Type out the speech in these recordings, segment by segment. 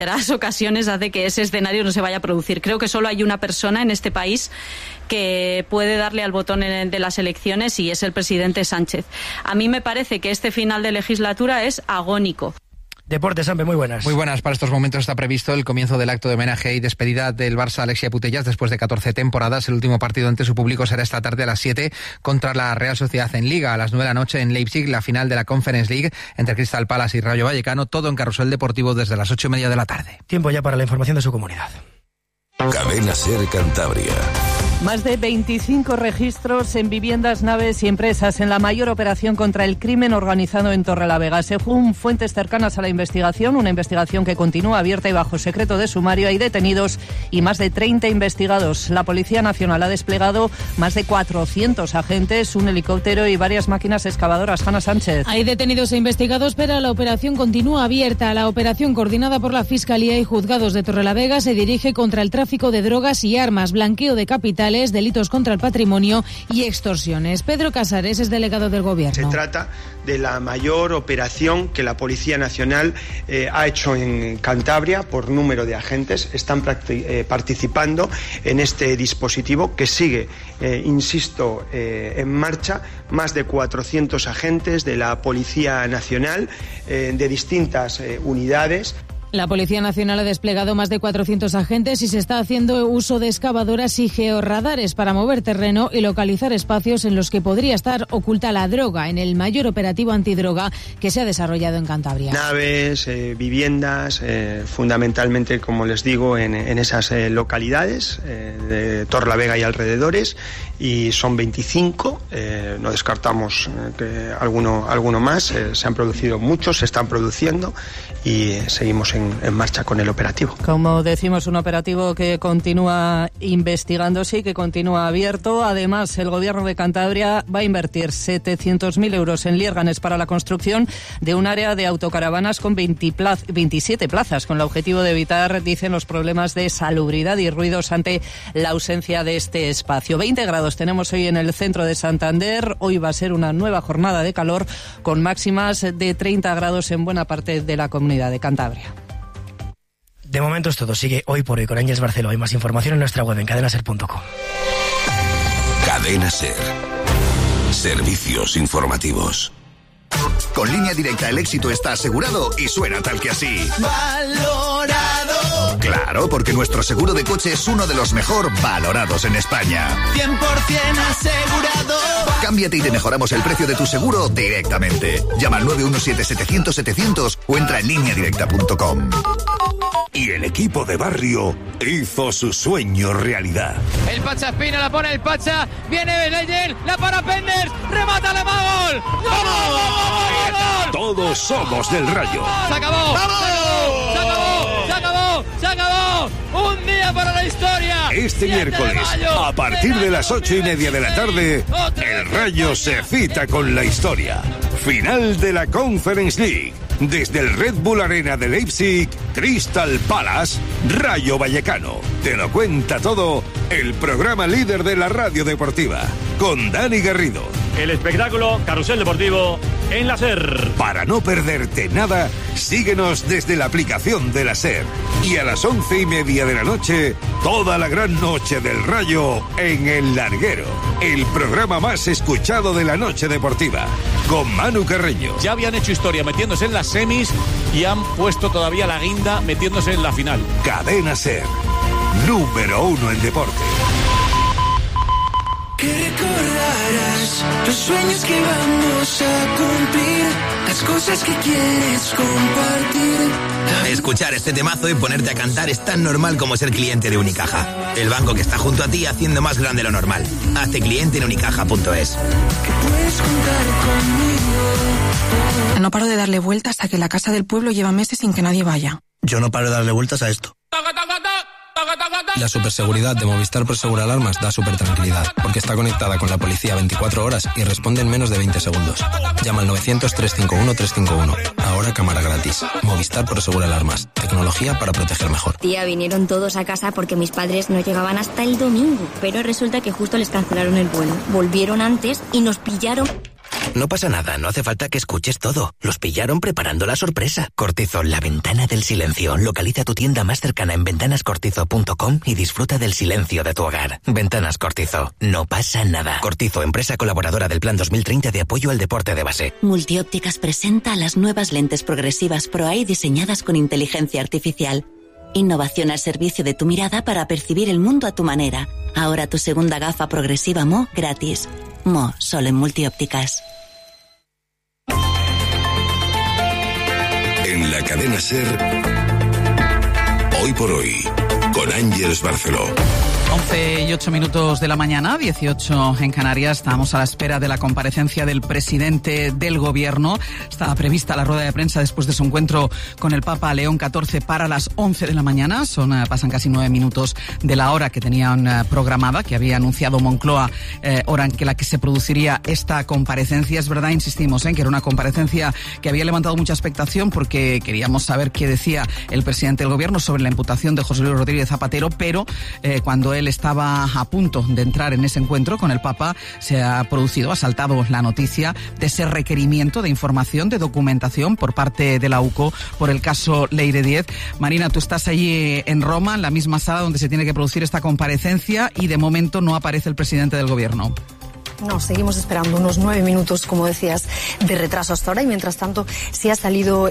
ocasiones hace que ese escenario no se vaya a producir. Creo que solo hay una persona en este país que puede darle al botón de las elecciones y es el presidente Sánchez. A mí me parece que este final de legislatura es agónico. Deportes, Ampe, muy buenas. Muy buenas. Para estos momentos está previsto el comienzo del acto de homenaje y despedida del Barça Alexia Putellas después de 14 temporadas. El último partido ante su público será esta tarde a las 7 contra la Real Sociedad en Liga. A las 9 de la noche en Leipzig, la final de la Conference League entre Crystal Palace y Rayo Vallecano. Todo en Carrusel Deportivo desde las 8:30 de la tarde. Tiempo ya para la información de su comunidad. Cadena SER Cantabria. Más de 25 registros en viviendas, naves y empresas en la mayor operación contra el crimen organizado en Torrelavega. Según fuentes cercanas a la investigación, una investigación que continúa abierta y bajo secreto de sumario, hay detenidos y más de 30 investigados. La Policía Nacional ha desplegado más de 400 agentes, un helicóptero y varias máquinas excavadoras. Hanna Sánchez. Hay detenidos e investigados, pero la operación continúa abierta. La operación, coordinada por la Fiscalía y Juzgados de Torrelavega, se dirige contra el tráfico de drogas y armas, blanqueo de capitales, delitos contra el patrimonio y extorsiones. Pedro Casares es delegado del Gobierno. Se trata de la mayor operación que la Policía Nacional ha hecho en Cantabria por número de agentes. Están participando en este dispositivo que sigue, insisto, en marcha. Más de 400 agentes de la Policía Nacional de distintas unidades. La Policía Nacional ha desplegado más de 400 agentes y se está haciendo uso de excavadoras y georradares para mover terreno y localizar espacios en los que podría estar oculta la droga, en el mayor operativo antidroga que se ha desarrollado en Cantabria. Naves, viviendas, fundamentalmente, como les digo, en esas localidades de Torrelavega y alrededores, y son 25, no descartamos que alguno más, se han producido muchos, se están produciendo y seguimos en marcha con el operativo. Como decimos, un operativo que continúa investigándose y que continúa abierto. Además, el Gobierno de Cantabria va a invertir 700.000 euros en Liérganes para la construcción de un área de autocaravanas con 27 plazas, con el objetivo de evitar, dicen, los problemas de salubridad y ruidos ante la ausencia de este espacio. 20 grados tenemos hoy en el centro de Santander. Hoy va a ser una nueva jornada de calor con máximas de 30 grados en buena parte de la comunidad de Cantabria. De momento es todo. Sigue Hoy por Hoy con Ángeles Barceló. Hay más información en nuestra web en cadenaser.com. Cadena SER. Servicios informativos. Con Línea Directa el éxito está asegurado y suena tal que así. ¡Valorado! Claro, porque nuestro seguro de coche es uno de los mejor valorados en España. 100% asegurado. Cámbiate y te mejoramos el precio de tu seguro directamente. Llama al 917-700-700 o entra en lineadirecta.com. Y el equipo de barrio hizo su sueño realidad. El Pacha Espina, la pone el Pacha, viene Benayel, la para Penders, remata, le va gol. ¡Gol! Todos somos del Rayo. ¡Se acabó! ¡Vamos! ¡Se acabó! ¡Se acabó! ¡Se acabó! ¡Un día para la historia! Este miércoles, a partir de las 8:30 de la tarde, el Rayo se cita con la historia. Final de la Conference League. Desde el Red Bull Arena de Leipzig, Crystal Palace, Rayo Vallecano. Te lo cuenta todo el programa líder de la radio deportiva, con Dani Garrido. El espectáculo Carrusel Deportivo en la SER. Para no perderte nada, síguenos desde la aplicación de la SER. Y a las 11:30 de la noche, toda la gran noche del Rayo en El Larguero. El programa más escuchado de la noche deportiva, con Manu Carreño. Ya habían hecho historia metiéndose en las semis y han puesto todavía la guinda metiéndose en la final. Cadena SER, número 1 en deporte. Que recordarás los sueños que vamos a cumplir, las cosas que quieres compartir. Escuchar este temazo y ponerte a cantar es tan normal como ser cliente de Unicaja. El banco que está junto a ti haciendo más grande lo normal. Hazte cliente en unicaja.es. Que puedes contar conmigo. No paro de darle vueltas a que la casa del pueblo lleva meses sin que nadie vaya. Yo no paro de darle vueltas a esto. La superseguridad de Movistar Prosegur Alarmas da supertranquilidad, porque está conectada con la policía 24 horas y responde en menos de 20 segundos. Llama al 900-351-351. Ahora cámara gratis. Movistar Prosegur Alarmas. Tecnología para proteger mejor. Tía, vinieron todos a casa porque mis padres no llegaban hasta el domingo, pero resulta que justo les cancelaron el vuelo. Volvieron antes y nos pillaron. No pasa nada, no hace falta que escuches todo. Los pillaron preparando la sorpresa. Cortizo, la ventana del silencio. Localiza tu tienda más cercana en ventanascortizo.com y disfruta del silencio de tu hogar. Ventanas Cortizo, no pasa nada. Cortizo, empresa colaboradora del Plan 2030 de apoyo al deporte de base. Multiópticas presenta las nuevas lentes progresivas ProEye diseñadas con inteligencia artificial. Innovación al servicio de tu mirada para percibir el mundo a tu manera. Ahora tu segunda gafa progresiva Mo gratis. Mo, solo en Multiópticas. En la cadena SER, Hoy por Hoy, con Ángeles Barceló. 11:08 de la mañana, 18 en Canarias. Estamos a la espera de la comparecencia del presidente del Gobierno. Estaba prevista la rueda de prensa después de su encuentro con el Papa León XIV para las 11 de la mañana. Pasan casi 9 minutos de la hora que tenían programada, que había anunciado Moncloa, hora en la que se produciría esta comparecencia. Es verdad, insistimos, que era una comparecencia que había levantado mucha expectación porque queríamos saber qué decía el presidente del Gobierno sobre la imputación de José Luis Rodríguez Zapatero, pero cuando él estaba a punto de entrar en ese encuentro con el Papa, ha saltado la noticia de ese requerimiento de información, de documentación por parte de la UCO por el caso Leire Díez. Marina, tú estás allí en Roma, en la misma sala donde se tiene que producir esta comparecencia, y de momento no aparece el presidente del Gobierno. No, seguimos esperando unos 9 minutos, como decías, de retraso hasta ahora, y mientras tanto sí ha salido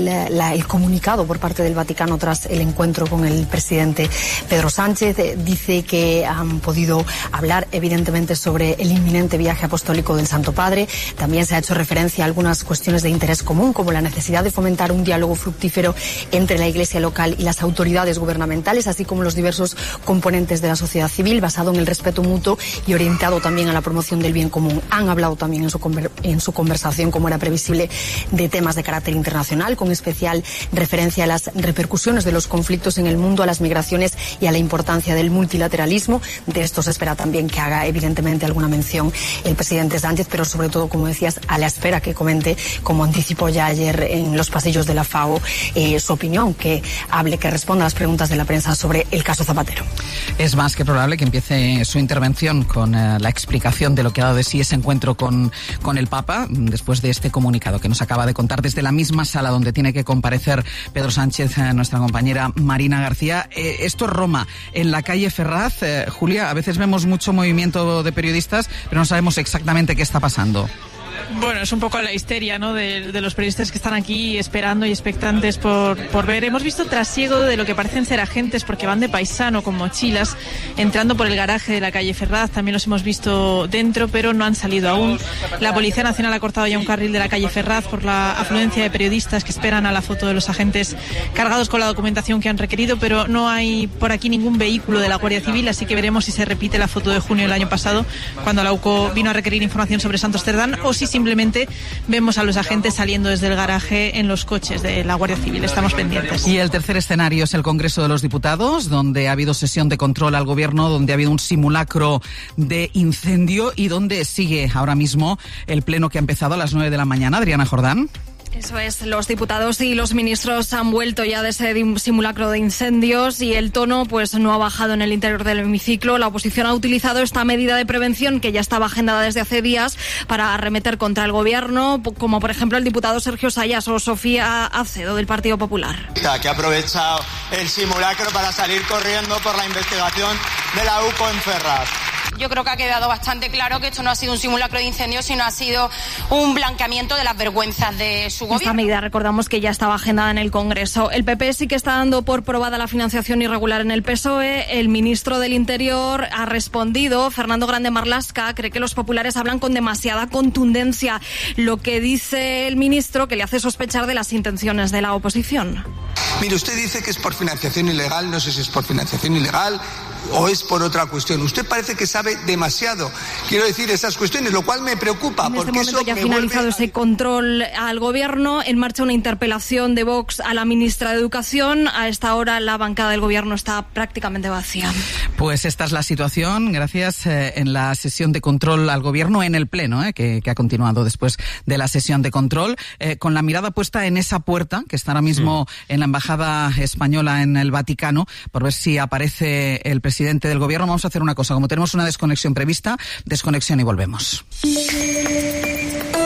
el comunicado por parte del Vaticano tras el encuentro con el presidente Pedro Sánchez. Dice que han podido hablar evidentemente sobre el inminente viaje apostólico del Santo Padre. También se ha hecho referencia a algunas cuestiones de interés común, como la necesidad de fomentar un diálogo fructífero entre la Iglesia local y las autoridades gubernamentales, así como los diversos componentes de la sociedad civil, basado en el respeto mutuo y orientado también a la promoción del bien común. Han hablado también en su conversación, como era previsible, de temas de carácter internacional, con especial referencia a las repercusiones de los conflictos en el mundo, a las migraciones y a la importancia del multilateralismo. De esto se espera también que haga evidentemente alguna mención el presidente Sánchez, pero sobre todo, como decías, a la espera que comente, como anticipó ya ayer en los pasillos de la FAO, su opinión, que responda a las preguntas de la prensa sobre el caso Zapatero. Es más que probable que empiece su intervención con la explicación de lo que ha dado de sí ese encuentro con el Papa, después de este comunicado que nos acaba de contar desde la misma sala donde tiene que comparecer Pedro Sánchez, nuestra compañera Marina García. Esto es Roma, en la calle Ferraz. Julia, a veces vemos mucho movimiento de periodistas, pero no sabemos exactamente qué está pasando. Bueno, es un poco la histeria, ¿no?, de los periodistas que están aquí esperando y expectantes por ver. Hemos visto trasiego de lo que parecen ser agentes, porque van de paisano con mochilas, entrando por el garaje de la calle Ferraz. También los hemos visto dentro, pero no han salido aún. La Policía Nacional ha cortado ya un carril de la calle Ferraz por la afluencia de periodistas que esperan a la foto de los agentes cargados con la documentación que han requerido, pero no hay por aquí ningún vehículo de la Guardia Civil, así que veremos si se repite la foto de junio del año pasado, cuando la UCO vino a requerir información sobre Santos Cerdán, o si simplemente vemos a los agentes saliendo desde el garaje en los coches de la Guardia Civil. Estamos pendientes. Y el tercer escenario es el Congreso de los Diputados, donde ha habido sesión de control al Gobierno, donde ha habido un simulacro de incendio y donde sigue ahora mismo el pleno que ha empezado a las 9 de la mañana. Adriana Jordán. Eso es, los diputados y los ministros han vuelto ya de ese simulacro de incendios y el tono pues no ha bajado en el interior del hemiciclo. La oposición ha utilizado esta medida de prevención que ya estaba agendada desde hace días para arremeter contra el gobierno, como por ejemplo el diputado Sergio Sayas o Sofía Acedo del Partido Popular. Que ha aprovechado el simulacro para salir corriendo por la investigación de la UCO en Ferraz. Yo creo que ha quedado bastante claro que esto no ha sido un simulacro de incendio, sino ha sido un blanqueamiento de las vergüenzas de su gobierno. Esta medida, recordamos que ya estaba agendada en el Congreso. El PP sí que está dando por probada la financiación irregular en el PSOE. El ministro del Interior ha respondido. Fernando Grande Marlaska cree que los populares hablan con demasiada contundencia. Lo que dice el ministro, que le hace sospechar de las intenciones de la oposición. Mire, usted dice que es por financiación ilegal, no sé si es por financiación ilegal o es por otra cuestión. Usted parece que sabe demasiado, quiero decir, esas cuestiones, lo cual me preocupa. En este momento ya ha finalizado ese control al gobierno. En marcha una interpelación de Vox a la ministra de Educación. A esta hora la bancada del gobierno está prácticamente vacía. Pues esta es la situación, gracias, en la sesión de control al gobierno, en el pleno, que ha continuado después de la sesión de control, con la mirada puesta en esa puerta que está ahora mismo en la embajada española en el Vaticano, por ver si aparece el presidente del gobierno. Vamos a hacer una cosa, como tenemos una desconexión prevista, desconexión y volvemos.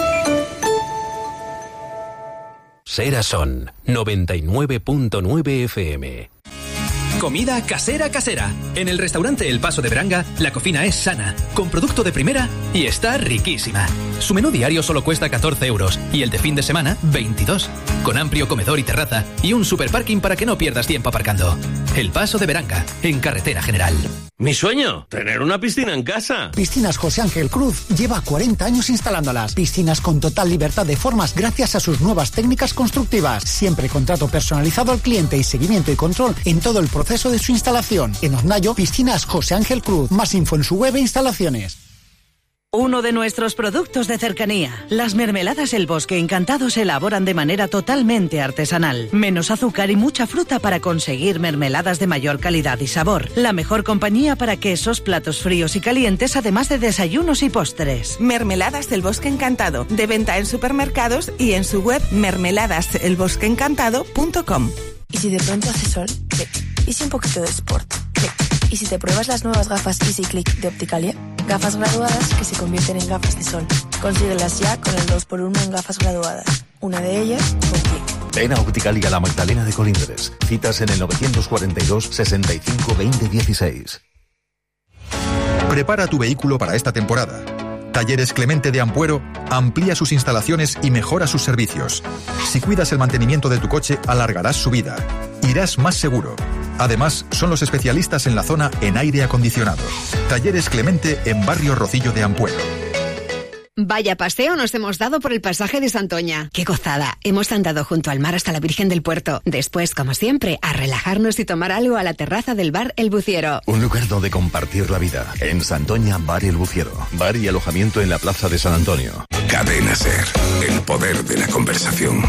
Casera Son, 99.9 FM. Comida casera. En el restaurante El Paso de Beranga, la cocina es sana, con producto de primera y está riquísima. Su menú diario solo cuesta 14 euros y el de fin de semana 22, con amplio comedor y terraza y un superparking para que no pierdas tiempo aparcando. El Paso de Beranga, en Carretera General. Mi sueño, tener una piscina en casa. Piscinas José Ángel Cruz lleva 40 años instalándolas. Piscinas con total libertad de formas gracias a sus nuevas técnicas constructivas. Siempre contrato personalizado al cliente y seguimiento y control en todo el proceso de su instalación. En Hornayo, Piscinas José Ángel Cruz. Más info en su web e instalaciones. Uno de nuestros productos de cercanía. Las mermeladas El Bosque Encantado se elaboran de manera totalmente artesanal. Menos azúcar y mucha fruta para conseguir mermeladas de mayor calidad y sabor. La mejor compañía para quesos, platos fríos y calientes, además de desayunos y postres. Mermeladas del Bosque Encantado. De venta en supermercados y en su web mermeladaselbosqueencantado.com. ¿Y si de pronto hace sol? ¿Qué? ¿Y si un poquito de sport? ¿Qué? ¿Y si te pruebas las nuevas gafas Easy Click de Opticalia? Gafas graduadas que se convierten en gafas de sol. Consíguelas ya con el 2x1 en gafas graduadas. Una de ellas, un clic. Ven a Opticalia La Magdalena de Colindres. Citas en el 942 65 20 16. Prepara tu vehículo para esta temporada. Talleres Clemente de Ampuero amplía sus instalaciones y mejora sus servicios. Si cuidas el mantenimiento de tu coche, alargarás su vida. Irás más seguro. Además, son los especialistas en la zona en aire acondicionado. Talleres Clemente en Barrio Rocillo de Ampuero. Vaya paseo nos hemos dado por el pasaje de Santoña. ¡Qué gozada! Hemos andado junto al mar hasta la Virgen del Puerto. Después, como siempre, a relajarnos y tomar algo a la terraza del bar El Buciero. Un lugar donde compartir la vida. En Santoña, Bar El Buciero. Bar y alojamiento en la Plaza de San Antonio. Cadena SER. El poder de la conversación.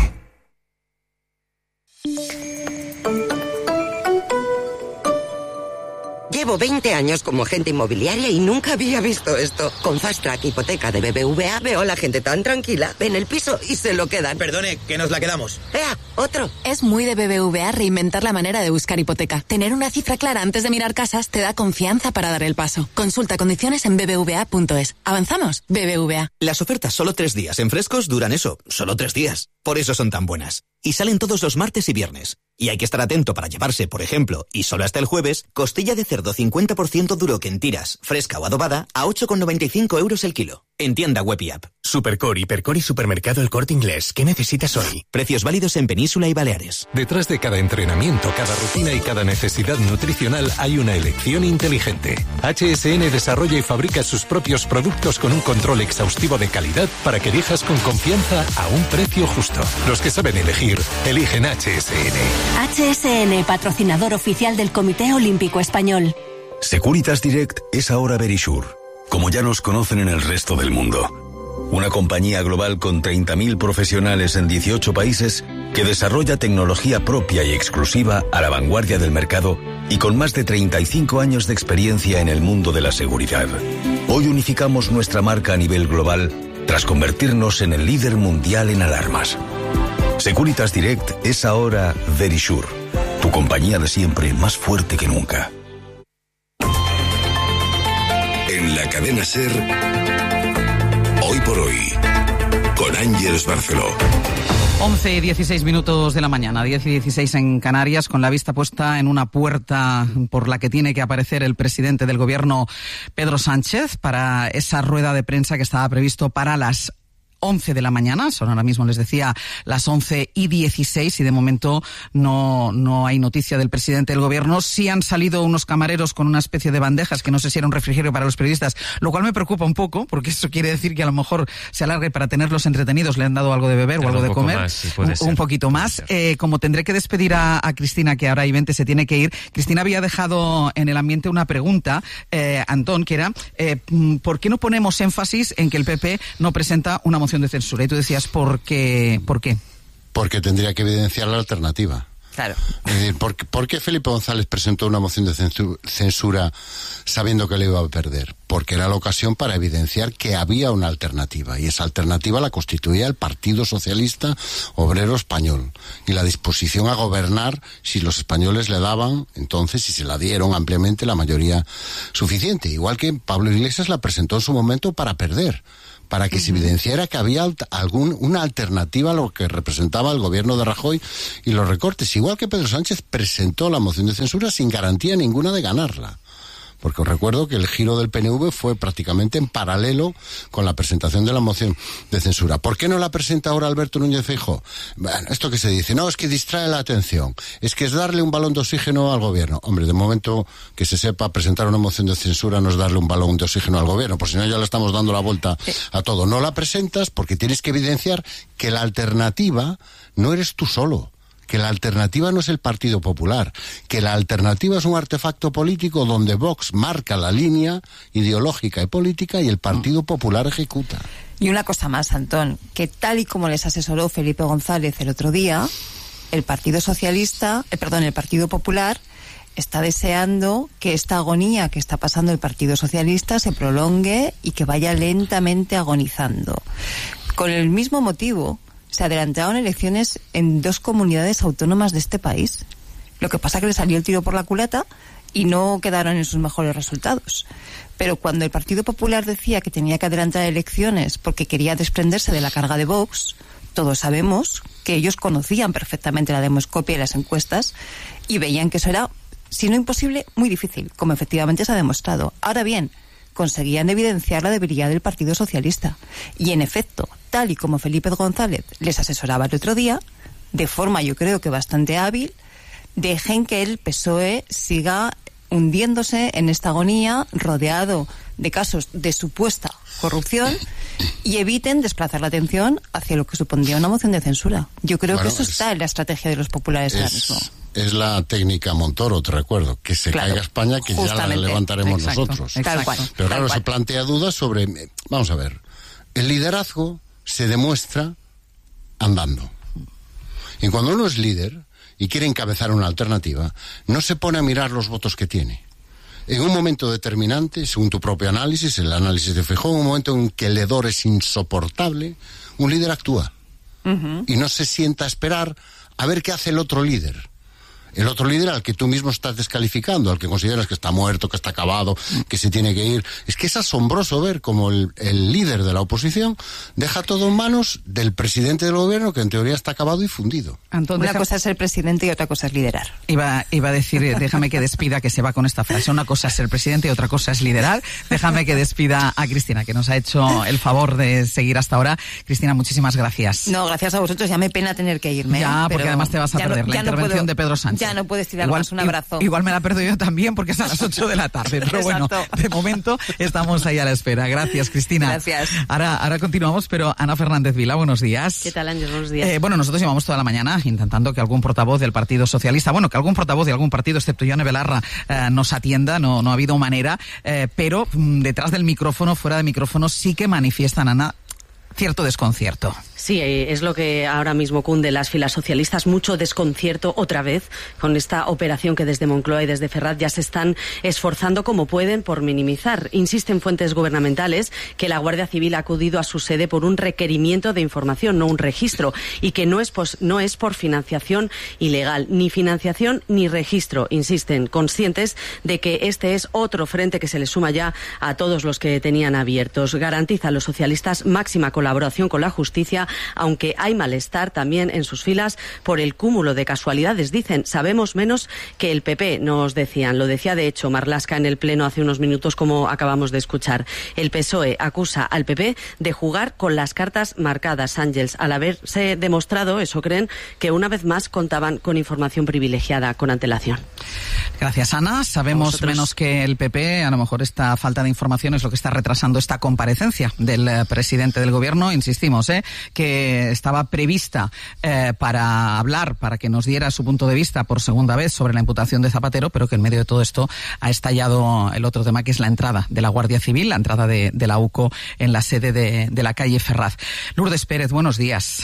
Llevo 20 años como agente inmobiliaria y nunca había visto esto. Con Fast Track Hipoteca de BBVA veo a la gente tan tranquila. Ven el piso y se lo quedan. Perdone, que nos la quedamos. ¡Ea! ¡Otro! Es muy de BBVA reinventar la manera de buscar hipoteca. Tener una cifra clara antes de mirar casas te da confianza para dar el paso. Consulta condiciones en bbva.es. ¿Avanzamos? BBVA. Las ofertas solo 3 días en Frescos duran eso, solo 3 días. Por eso son tan buenas. Y salen todos los martes y viernes. Y hay que estar atento para llevarse, por ejemplo, y solo hasta el jueves, costilla de cerdo 50% duro que en tiras, fresca o adobada, a 8,95 euros el kilo. En tienda web y app. Supercor, Hipercor y Supermercado El Corte Inglés. ¿Qué necesitas hoy? Precios válidos en Península y Baleares. Detrás de cada entrenamiento, cada rutina y cada necesidad nutricional hay una elección inteligente. HSN desarrolla y fabrica sus propios productos con un control exhaustivo de calidad para que elijas con confianza a un precio justo. Los que saben elegir, eligen HSN. HSN, patrocinador oficial del Comité Olímpico Español. Securitas Direct es ahora Verisure, como ya nos conocen en el resto del mundo. Una compañía global con 30.000 profesionales en 18 países que desarrolla tecnología propia y exclusiva a la vanguardia del mercado y con más de 35 años de experiencia en el mundo de la seguridad. Hoy unificamos nuestra marca a nivel global tras convertirnos en el líder mundial en alarmas. Securitas Direct es ahora Verisure, tu compañía de siempre más fuerte que nunca. En la cadena SER, Hoy por Hoy, con Ángeles Barceló. 11 y 16 minutos de la mañana, 10 y 16 en Canarias, con la vista puesta en una puerta por la que tiene que aparecer el presidente del gobierno, Pedro Sánchez, para esa rueda de prensa que estaba previsto para las 11 de la mañana, son ahora mismo, les decía, las 11 y 16 y de momento no hay noticia del presidente del gobierno. Sí han salido unos camareros con una especie de bandejas que no sé si era un refrigerio para los periodistas, lo cual me preocupa un poco porque eso quiere decir que a lo mejor se alargue para tenerlos entretenidos, le han dado algo de beber o algo de comer, más, sí, un poquito más. Como tendré que despedir a Cristina, que ahora I-20 se tiene que ir, Cristina había dejado en el ambiente una pregunta, Antón, que era ¿por qué no ponemos énfasis en que el PP no presenta una moción de censura? Y tú decías, ¿por qué? Porque tendría que evidenciar la alternativa. Claro. Es decir, ¿por qué Felipe González presentó una moción de censura sabiendo que le iba a perder? Porque era la ocasión para evidenciar que había una alternativa, y esa alternativa la constituía el Partido Socialista Obrero Español, y la disposición a gobernar si los españoles le daban, entonces, si se la dieron ampliamente, la mayoría suficiente. Igual que Pablo Iglesias la presentó en su momento para perder, para que se evidenciara que había una alternativa a lo que representaba el gobierno de Rajoy y los recortes. Igual que Pedro Sánchez presentó la moción de censura sin garantía ninguna de ganarla. Porque os recuerdo que el giro del PNV fue prácticamente en paralelo con la presentación de la moción de censura. ¿Por qué no la presenta ahora Alberto Núñez Feijóo? Bueno, esto que se dice, no, es que distrae la atención, es que es darle un balón de oxígeno al gobierno. Hombre, de momento que se sepa, presentar una moción de censura no es darle un balón de oxígeno al gobierno, por si no ya le estamos dando la vuelta a todo. No la presentas porque tienes que evidenciar que la alternativa no eres tú solo, que la alternativa no es el Partido Popular, que la alternativa es un artefacto político donde Vox marca la línea ideológica y política y el Partido Popular ejecuta. Y una cosa más, Antón, que tal y como les asesoró Felipe González el otro día, el Partido Popular está deseando que esta agonía que está pasando el Partido Socialista se prolongue y que vaya lentamente agonizando. Con el mismo motivo, se adelantaron elecciones en 2 comunidades autónomas de este país. Lo que pasa es que le salió el tiro por la culata y no quedaron en sus mejores resultados. Pero cuando el Partido Popular decía que tenía que adelantar elecciones porque quería desprenderse de la carga de Vox, todos sabemos que ellos conocían perfectamente la demoscopia y las encuestas y veían que eso era, si no imposible, muy difícil, como efectivamente se ha demostrado. Ahora bien, conseguían evidenciar la debilidad del Partido Socialista. Y en efecto, tal y como Felipe González les asesoraba el otro día, de forma yo creo que bastante hábil, dejen que el PSOE siga hundiéndose en esta agonía, rodeado de casos de supuesta corrupción, y eviten desplazar la atención hacia lo que supondría una moción de censura. Yo creo que eso está en la estrategia de los populares ahora mismo. Es la técnica Montoro, te recuerdo, que se caiga España, que ya la levantaremos nosotros. Pero claro, se plantea dudas sobre... Vamos a ver, el liderazgo se demuestra andando. Y cuando uno es líder y quiere encabezar una alternativa, no se pone a mirar los votos que tiene. En un momento determinante, según tu propio análisis, el análisis de Feijóo, en un momento en que el hedor es insoportable, un líder actúa. Y no se sienta a esperar a ver qué hace el otro líder. El otro líder al que tú mismo estás descalificando, al que consideras que está muerto, que está acabado, que se tiene que ir. Es que es asombroso ver cómo el líder de la oposición deja todo en manos del presidente del gobierno, que en teoría está acabado y fundido. Antón, una cosa es ser presidente y otra cosa es liderar. Iba a decir, déjame que despida, que se va con esta frase. Una cosa es ser presidente y otra cosa es liderar. Déjame que despida a Cristina, que nos ha hecho el favor de seguir hasta ahora. Cristina, muchísimas gracias. No, gracias a vosotros. Ya me pena tener que irme. Ya, porque además te vas a perder la intervención de Pedro Sánchez. Ya no puedes tirar más un abrazo. Igual me la pierdo yo también porque es a las 8 de la tarde. Pero bueno, de momento estamos ahí a la espera. Gracias, Cristina. Gracias. Ahora continuamos, pero Ana Fernández Vila, buenos días. ¿Qué tal, Ángel? Buenos días. Bueno, nosotros llevamos toda la mañana intentando que algún portavoz del Partido Socialista, que algún portavoz de algún partido, excepto Yone Belarra, nos atienda. No ha habido manera, pero detrás del micrófono, fuera de micrófono, sí que manifiestan, Ana, cierto desconcierto. Sí, es lo que ahora mismo cunde las filas socialistas, mucho desconcierto otra vez con esta operación que desde Moncloa y desde Ferraz ya se están esforzando como pueden por minimizar. Insisten fuentes gubernamentales que la Guardia Civil ha acudido a su sede por un requerimiento de información, no un registro, y que no es por financiación ilegal, ni financiación ni registro. Insisten, conscientes de que este es otro frente que se le suma ya a todos los que tenían abiertos. Garantizan los socialistas máxima colaboración con la justicia, aunque hay malestar también en sus filas por el cúmulo de casualidades. Dicen, sabemos menos que el PP, nos decían. Lo decía, de hecho, Marlaska en el Pleno hace unos minutos, como acabamos de escuchar. El PSOE acusa al PP de jugar con las cartas marcadas, Ángels, al haberse demostrado, eso creen, que una vez más contaban con información privilegiada con antelación. Gracias, Ana. Sabemos menos que el PP. A lo mejor esta falta de información es lo que está retrasando esta comparecencia del presidente del gobierno. Insistimos, que estaba prevista para hablar, para que nos diera su punto de vista por segunda vez sobre la imputación de Zapatero, pero que en medio de todo esto ha estallado el otro tema, que es la entrada de la Guardia Civil, la entrada de la UCO en la sede de la calle Ferraz. Lourdes Pérez, buenos días.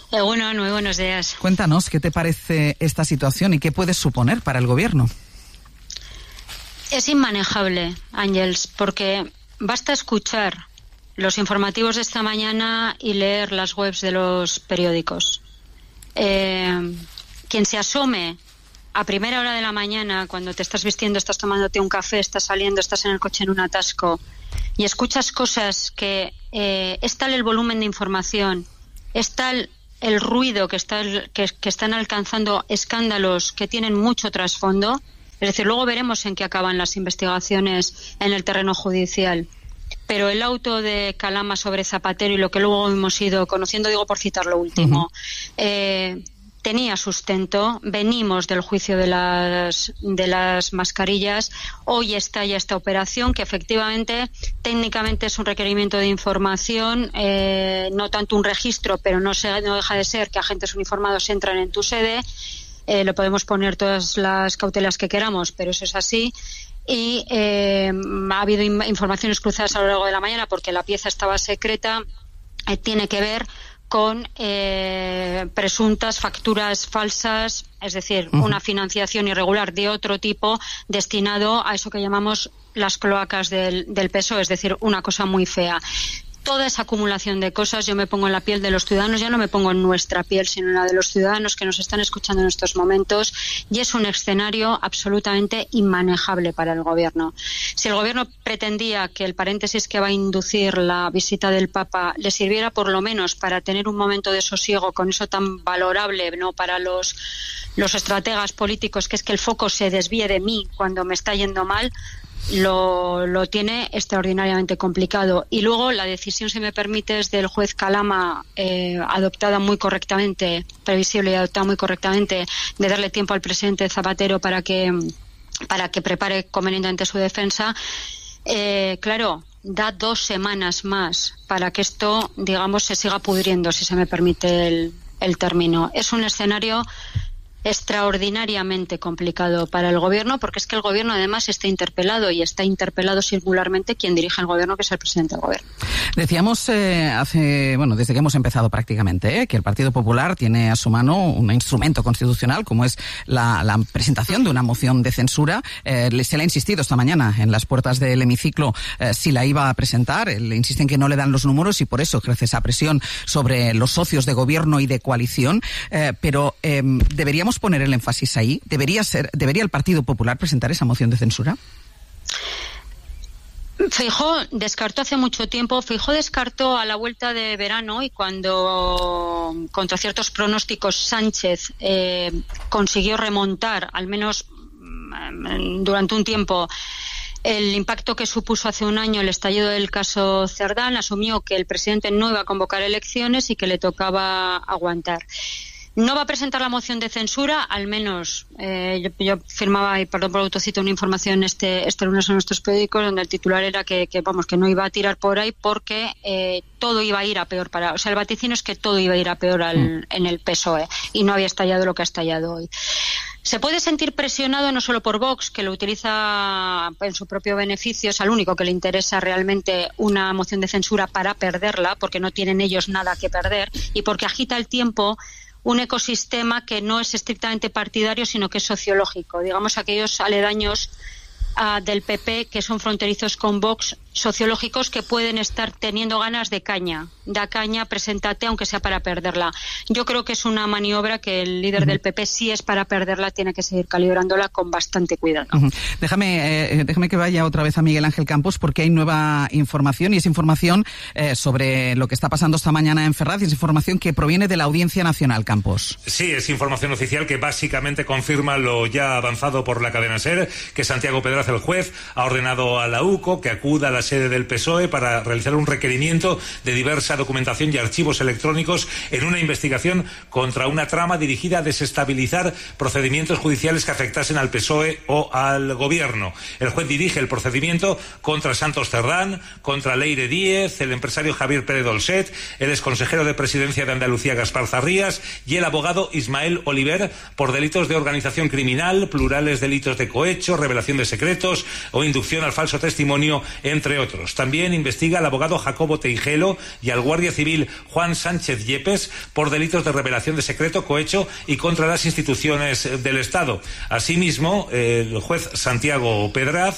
Muy buenos días. Cuéntanos, ¿qué te parece esta situación y qué puede suponer para el gobierno? Es inmanejable, Ángels, porque basta escuchar los informativos de esta mañana y leer las webs de los periódicos. Quien se asome a primera hora de la mañana, cuando te estás vistiendo, estás tomándote un café, estás saliendo, estás en el coche en un atasco y escuchas cosas que es tal el volumen de información, es tal el ruido que están alcanzando escándalos que tienen mucho trasfondo, es decir, luego veremos en qué acaban las investigaciones en el terreno judicial. Pero el auto de Calama sobre Zapatero y lo que luego hemos ido conociendo, digo por citar lo último, tenía sustento. Venimos del juicio de las mascarillas. Hoy está ya esta operación que efectivamente técnicamente es un requerimiento de información, no tanto un registro, pero no deja de ser que agentes uniformados entran en tu sede. Le podemos poner todas las cautelas que queramos, pero eso es así. Y ha habido informaciones cruzadas a lo largo de la mañana porque la pieza estaba secreta. Tiene que ver con presuntas facturas falsas, es decir, una financiación irregular de otro tipo destinado a eso que llamamos las cloacas del PSOE, es decir, una cosa muy fea. Toda esa acumulación de cosas, yo me pongo en la piel de los ciudadanos, ya no me pongo en nuestra piel, sino en la de los ciudadanos que nos están escuchando en estos momentos, y es un escenario absolutamente inmanejable para el Gobierno. Si el Gobierno pretendía que el paréntesis que va a inducir la visita del Papa le sirviera por lo menos para tener un momento de sosiego con eso tan valorable, ¿no?, para los estrategas políticos, que es que el foco se desvíe de mí cuando me está yendo mal, lo tiene extraordinariamente complicado. Y luego la decisión, si me permites, del juez Calama, adoptada muy correctamente, previsible y adoptada muy correctamente, de darle tiempo al presidente Zapatero para que prepare convenientemente su defensa, claro, da 2 semanas más para que esto, digamos, se siga pudriendo, si se me permite el término. Es un escenario extraordinariamente complicado para el Gobierno, porque es que el Gobierno además está interpelado, y está interpelado singularmente quien dirige el Gobierno, que es el presidente del Gobierno. Decíamos desde que hemos empezado prácticamente, que el Partido Popular tiene a su mano un instrumento constitucional como es la presentación de una moción de censura. Se le ha insistido esta mañana en las puertas del hemiciclo si la iba a presentar. Le insisten que no le dan los números y por eso ejerce esa presión sobre los socios de Gobierno y de coalición. Pero deberíamos poner el énfasis ahí. ¿Debería el Partido Popular presentar esa moción de censura? Feijóo descartó hace mucho tiempo. Feijóo descartó a la vuelta de verano, y cuando, contra ciertos pronósticos, Sánchez consiguió remontar, al menos durante un tiempo, el impacto que supuso hace un año el estallido del caso Cerdán, asumió que el presidente no iba a convocar elecciones y que le tocaba aguantar. No va a presentar la moción de censura, al menos yo firmaba, y perdón por autocito, una información este lunes en nuestros periódicos donde el titular era que no iba a tirar por ahí porque todo iba a ir a peor el vaticinio es que todo iba a ir a peor en el PSOE, y no había estallado lo que ha estallado hoy. Se puede sentir presionado no solo por Vox, que lo utiliza en su propio beneficio, es al único que le interesa realmente una moción de censura para perderla, porque no tienen ellos nada que perder, y porque agita el tiempo un ecosistema que no es estrictamente partidario, sino que es sociológico. Digamos, aquellos aledaños del PP que son fronterizos con Vox, sociológicos, que pueden estar teniendo ganas de caña. Da caña, preséntate, aunque sea para perderla. Yo creo que es una maniobra que el líder del PP, si es para perderla, tiene que seguir calibrándola con bastante cuidado. Déjame que vaya otra vez a Miguel Ángel Campos, porque hay nueva información, y es información sobre lo que está pasando esta mañana en Ferraz, y es información que proviene de la Audiencia Nacional. Campos. Sí, es información oficial que básicamente confirma lo ya avanzado por la cadena SER, que Santiago Pedraz, el juez, ha ordenado a la UCO que acuda a la sede del PSOE para realizar un requerimiento de diversa documentación y archivos electrónicos en una investigación contra una trama dirigida a desestabilizar procedimientos judiciales que afectasen al PSOE o al Gobierno. El juez dirige el procedimiento contra Santos Cerdán, contra Leire Díez, el empresario Javier Pérez Dolcet, el exconsejero de Presidencia de Andalucía Gaspar Zarrías y el abogado Ismael Oliver, por delitos de organización criminal, plurales delitos de cohecho, revelación de secretos o inducción al falso testimonio, entre entre otros. También investiga al abogado Jacobo Teijelo y al guardia civil Juan Sánchez Yepes por delitos de revelación de secreto, cohecho y contra las instituciones del Estado. Asimismo, el juez Santiago Pedraz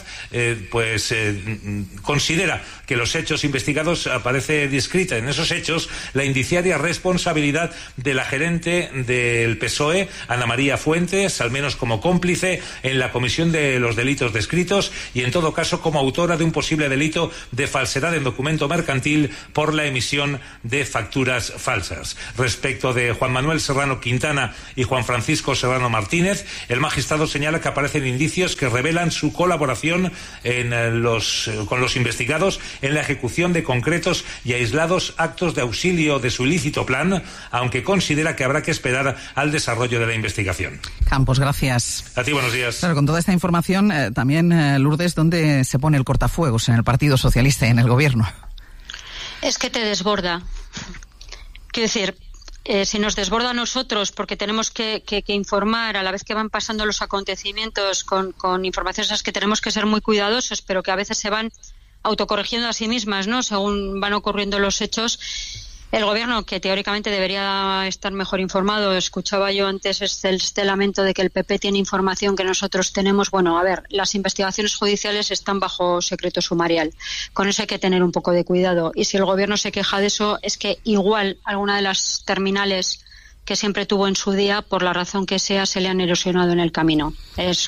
considera que los hechos investigados aparece descrita en esos hechos la indiciaria responsabilidad de la gerente del PSOE, Ana María Fuentes, al menos como cómplice en la comisión de los delitos descritos y en todo caso como autora de un posible delito de falsedad en documento mercantil por la emisión de facturas falsas. Respecto de Juan Manuel Serrano Quintana y Juan Francisco Serrano Martínez, el magistrado señala que aparecen indicios que revelan su colaboración con los investigados en la ejecución de concretos y aislados actos de auxilio de su ilícito plan, aunque considera que habrá que esperar al desarrollo de la investigación. Campos, gracias. A ti, buenos días. Claro, con toda esta información, también, Lourdes, ¿dónde se pone el cortafuegos en el Partido Socialista y en el Gobierno? Es que te desborda. Quiero decir, si nos desborda a nosotros porque tenemos que informar a la vez que van pasando los acontecimientos con informaciones en las que tenemos que ser muy cuidadosos, pero que a veces se van autocorrigiendo a sí mismas, ¿no? Según van ocurriendo los hechos. El Gobierno, que teóricamente debería estar mejor informado, escuchaba yo antes este lamento de que el PP tiene información que nosotros tenemos. Bueno, a ver, las investigaciones judiciales están bajo secreto sumarial. Con eso hay que tener un poco de cuidado. Y si el Gobierno se queja de eso, es que igual alguna de las terminales que siempre tuvo en su día, por la razón que sea, se le han erosionado en el camino. Es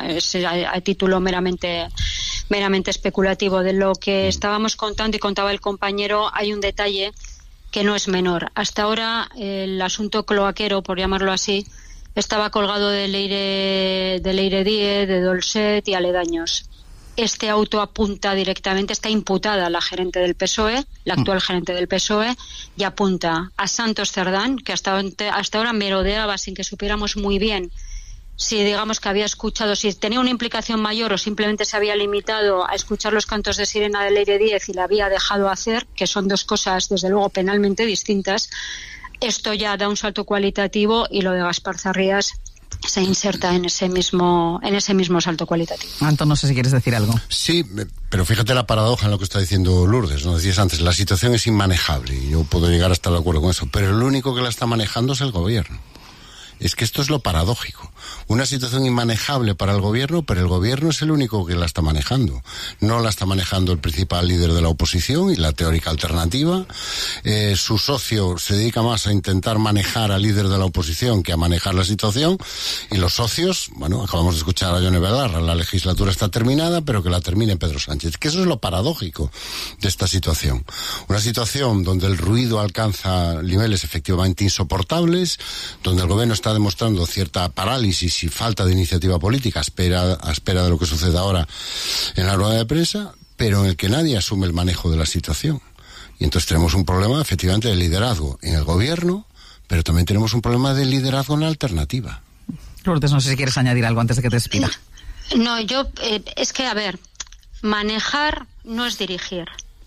a título meramente especulativo. De lo que estábamos contando y contaba el compañero, hay un detalle que no es menor. Hasta ahora el asunto cloaquero, por llamarlo así, estaba colgado de Leire 10, de Dolcet y aledaños. Este auto apunta directamente, está imputada la gerente del PSOE, la actual gerente del PSOE, y apunta a Santos Cerdán, que hasta ahora merodeaba sin que supiéramos muy bien si digamos que había escuchado, si tenía una implicación mayor o simplemente se había limitado a escuchar los cantos de sirena de Leire 10 y la había dejado hacer, que son dos cosas desde luego penalmente distintas. Esto ya da un salto cualitativo y lo de Gaspar Zarrías se inserta en ese mismo salto cualitativo. Antón, no sé si quieres decir algo. Sí, pero fíjate la paradoja en lo que está diciendo Lourdes. Nos decías antes, la situación es inmanejable y yo puedo llegar a estar de acuerdo con eso, pero el único que la está manejando es el Gobierno. Es que esto es lo paradójico. Una situación inmanejable para el Gobierno, pero el Gobierno es el único que la está manejando. No la está manejando el principal líder de la oposición y la teórica alternativa. Su socio se dedica más a intentar manejar al líder de la oposición que a manejar la situación. Y los socios, bueno, acabamos de escuchar a Yone Belarra, la legislatura está terminada, pero que la termine Pedro Sánchez. Que eso es lo paradójico de esta situación. Una situación donde el ruido alcanza niveles efectivamente insoportables, donde el Gobierno está demostrando cierta parálisis y falta de iniciativa política a espera de lo que sucede ahora en la rueda de prensa, pero en el que nadie asume el manejo de la situación. Y entonces tenemos un problema efectivamente de liderazgo en el Gobierno, pero también tenemos un problema de liderazgo en la alternativa. Lourdes, no sé si quieres añadir algo antes de que te despida. No, es que, a ver, manejar no es dirigir.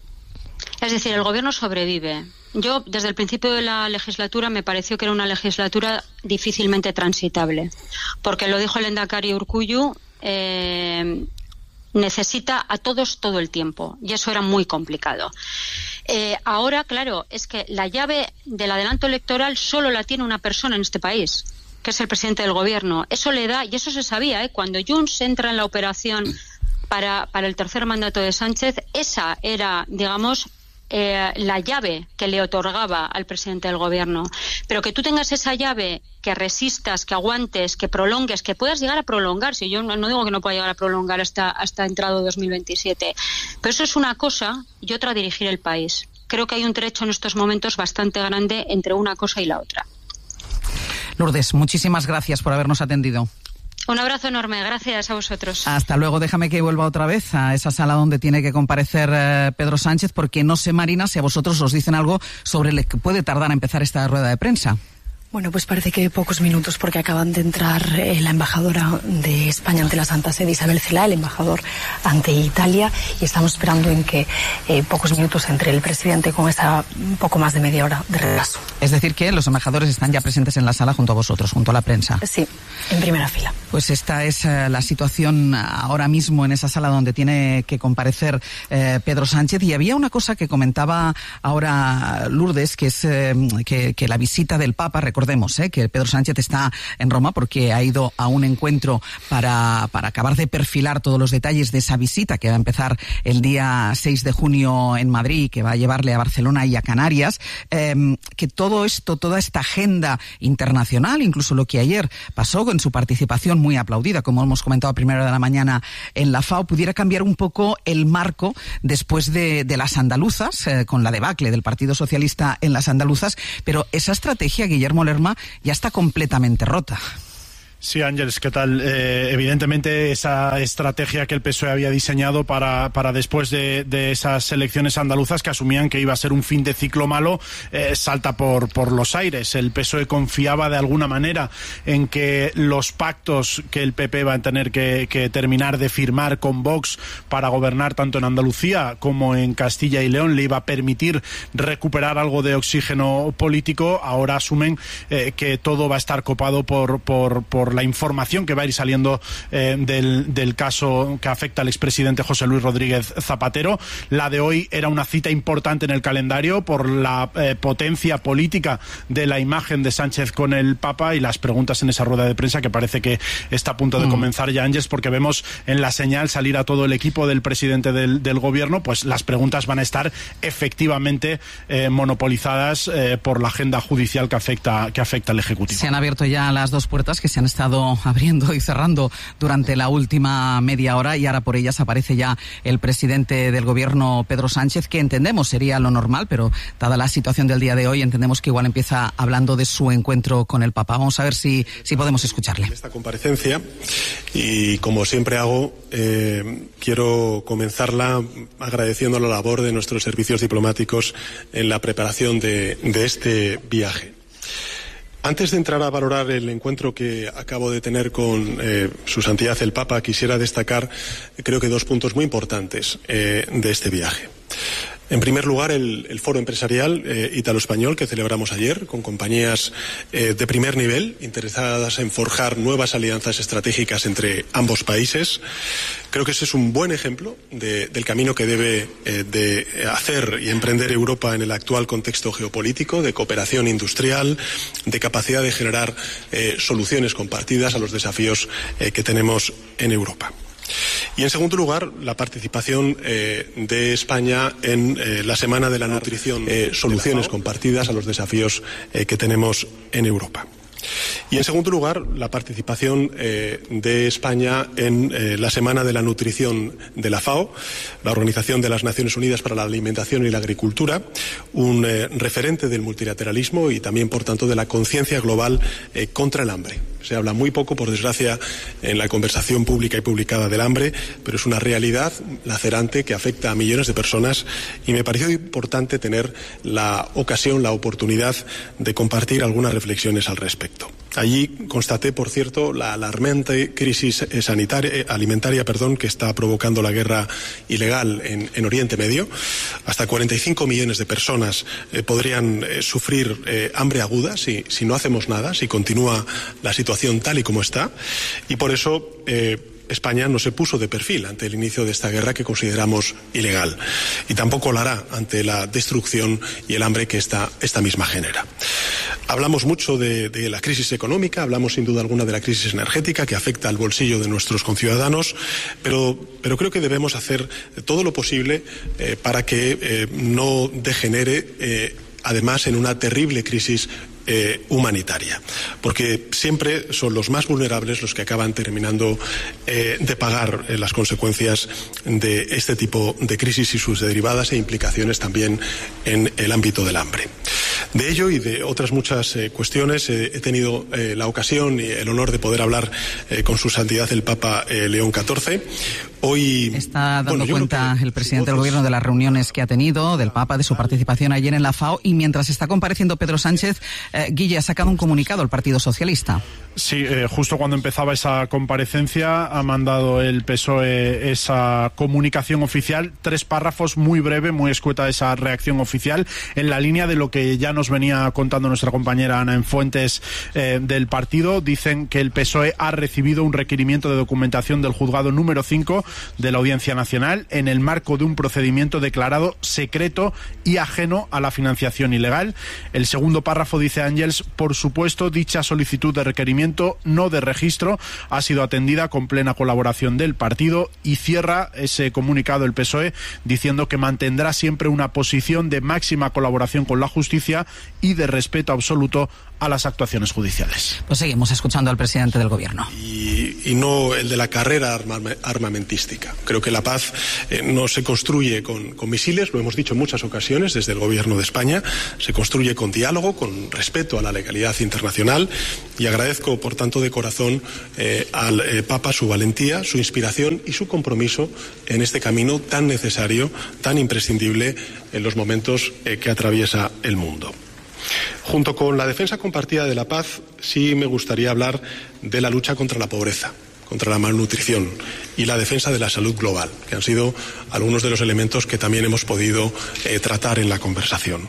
Es decir, el Gobierno sobrevive. Yo, desde el principio de la legislatura, me pareció que era una legislatura difícilmente transitable. Porque lo dijo el lehendakari Urkullu, necesita a todos todo el tiempo. Y eso era muy complicado. Ahora, claro, es que la llave del adelanto electoral solo la tiene una persona en este país, que es el presidente del Gobierno. Eso le da, y eso se sabía, cuando Junts entra en la operación para el tercer mandato de Sánchez, esa era, digamos, la llave que le otorgaba al presidente del Gobierno. Pero que tú tengas esa llave, que resistas, que aguantes, que prolongues, que puedas llegar a prolongar, si yo no digo que no pueda llegar a prolongar hasta entrado 2027, pero eso es una cosa y otra dirigir el país. Creo que hay un trecho en estos momentos bastante grande entre una cosa y la otra. Lourdes, muchísimas gracias por habernos atendido. Un abrazo enorme, gracias a vosotros. Hasta luego, déjame que vuelva otra vez a esa sala donde tiene que comparecer Pedro Sánchez, porque no sé, Marina, si a vosotros os dicen algo sobre lo que puede tardar a empezar esta rueda de prensa. Bueno, pues parece que pocos minutos, porque acaban de entrar la embajadora de España ante la Santa Sede, Isabel Celaá, el embajador ante Italia, y estamos esperando en que pocos minutos entre el presidente con esa poco más de media hora de retraso. Es decir, que los embajadores están ya presentes en la sala junto a vosotros, junto a la prensa. Sí, en primera fila. Pues esta es la situación ahora mismo en esa sala donde tiene que comparecer Pedro Sánchez. Y había una cosa que comentaba ahora Lourdes, que es que la visita del Papa, recordemos que Pedro Sánchez está en Roma porque ha ido a un encuentro para acabar de perfilar todos los detalles de esa visita que va a empezar el día 6 de junio en Madrid, que va a llevarle a Barcelona y a Canarias, que todo esto, toda esta agenda internacional, incluso lo que ayer pasó con su participación muy aplaudida, como hemos comentado a primera hora de la mañana en la FAO, pudiera cambiar un poco el marco después de las andaluzas, con la debacle del Partido Socialista en las andaluzas, pero esa estrategia, Guillermo Lerma, ya está completamente rota. Sí, Ángeles, ¿qué tal? Evidentemente esa estrategia que el PSOE había diseñado para después de esas elecciones andaluzas, que asumían que iba a ser un fin de ciclo malo, salta por los aires. El PSOE confiaba de alguna manera en que los pactos que el PP va a tener que terminar de firmar con Vox para gobernar tanto en Andalucía como en Castilla y León le iba a permitir recuperar algo de oxígeno político. Ahora asumen que todo va a estar copado por la información que va a ir saliendo del caso que afecta al expresidente José Luis Rodríguez Zapatero. La de hoy era una cita importante en el calendario por la potencia política de la imagen de Sánchez con el Papa y las preguntas en esa rueda de prensa que parece que está a punto de comenzar ya, Ángeles, porque vemos en la señal salir a todo el equipo del presidente del gobierno, pues las preguntas van a estar efectivamente monopolizadas por la agenda judicial que afecta al Ejecutivo. Se han abierto ya las dos puertas que se han estado abriendo y cerrando durante la última media hora, y ahora por ellas aparece ya el presidente del gobierno, Pedro Sánchez, que entendemos sería lo normal, pero dada la situación del día de hoy entendemos que igual empieza hablando de su encuentro con el Papa. Vamos a ver si podemos escucharle. Esta comparecencia, y como siempre hago, quiero comenzarla agradeciendo la labor de nuestros servicios diplomáticos en la preparación de este viaje. Antes de entrar a valorar el encuentro que acabo de tener con Su Santidad el Papa, quisiera destacar, creo que, dos puntos muy importantes de este viaje. En primer lugar, el foro empresarial italo-español que celebramos ayer, con compañías de primer nivel interesadas en forjar nuevas alianzas estratégicas entre ambos países. Creo que ese es un buen ejemplo del camino que debe de hacer y emprender Europa en el actual contexto geopolítico, de cooperación industrial, de capacidad de generar soluciones compartidas a los desafíos que tenemos en Europa. Y en segundo lugar, la participación de España en la Semana de la Nutrición, soluciones compartidas a los desafíos que tenemos en Europa. Y en segundo lugar, la participación de España en la Semana de la Nutrición de la FAO, la Organización de las Naciones Unidas para la Alimentación y la Agricultura, un referente del multilateralismo y también, por tanto, de la conciencia global contra el hambre. Se habla muy poco, por desgracia, en la conversación pública y publicada del hambre, pero es una realidad lacerante que afecta a millones de personas, y me pareció importante tener la ocasión, la oportunidad de compartir algunas reflexiones al respecto. Allí constaté, por cierto, la alarmante crisis alimentaria que está provocando la guerra ilegal en Oriente Medio. Hasta 45 millones de personas podrían sufrir hambre aguda si no hacemos nada, si continúa la situación tal y como está. Y por eso España no se puso de perfil ante el inicio de esta guerra que consideramos ilegal, y tampoco lo hará ante la destrucción y el hambre que esta misma genera. Hablamos mucho de la crisis económica, hablamos sin duda alguna de la crisis energética que afecta al bolsillo de nuestros conciudadanos, pero creo que debemos hacer todo lo posible para que no degenere además en una terrible crisis humanitaria, porque siempre son los más vulnerables los que acaban terminando de pagar las consecuencias de este tipo de crisis y sus derivadas e implicaciones también en el ámbito del hambre. De ello y de otras muchas cuestiones he tenido la ocasión y el honor de poder hablar con Su Santidad el Papa León XIV. Hoy está dando cuenta el presidente del gobierno de las reuniones que ha tenido, del Papa, de su participación ayer en la FAO, y mientras está compareciendo Pedro Sánchez, Guille, ha sacado un comunicado al Partido Socialista. Sí, justo cuando empezaba esa comparecencia ha mandado el PSOE esa comunicación oficial, 3 párrafos, muy breve, muy escueta esa reacción oficial, en la línea de lo que ya nos venía contando nuestra compañera Ana en Fuentes del partido. Dicen que el PSOE ha recibido un requerimiento de documentación del juzgado número 5 de la Audiencia Nacional en el marco de un procedimiento declarado secreto y ajeno a la financiación ilegal. El segundo párrafo dice Ángels: por supuesto, dicha solicitud de requerimiento, no de registro, ha sido atendida con plena colaboración del partido, y cierra ese comunicado el PSOE diciendo que mantendrá siempre una posición de máxima colaboración con la justicia y de respeto absoluto a las actuaciones judiciales. Pues seguimos escuchando al presidente del gobierno. Y no el de la carrera armamentística. Creo que la paz no se construye con misiles, lo hemos dicho en muchas ocasiones desde el gobierno de España, se construye con diálogo, con respeto a la legalidad internacional, y agradezco por tanto de corazón al Papa su valentía, su inspiración y su compromiso en este camino tan necesario, tan imprescindible en los momentos que atraviesa el mundo. Junto con la defensa compartida de la paz, sí me gustaría hablar de la lucha contra la pobreza, contra la malnutrición y la defensa de la salud global, que han sido algunos de los elementos que también hemos podido tratar en la conversación.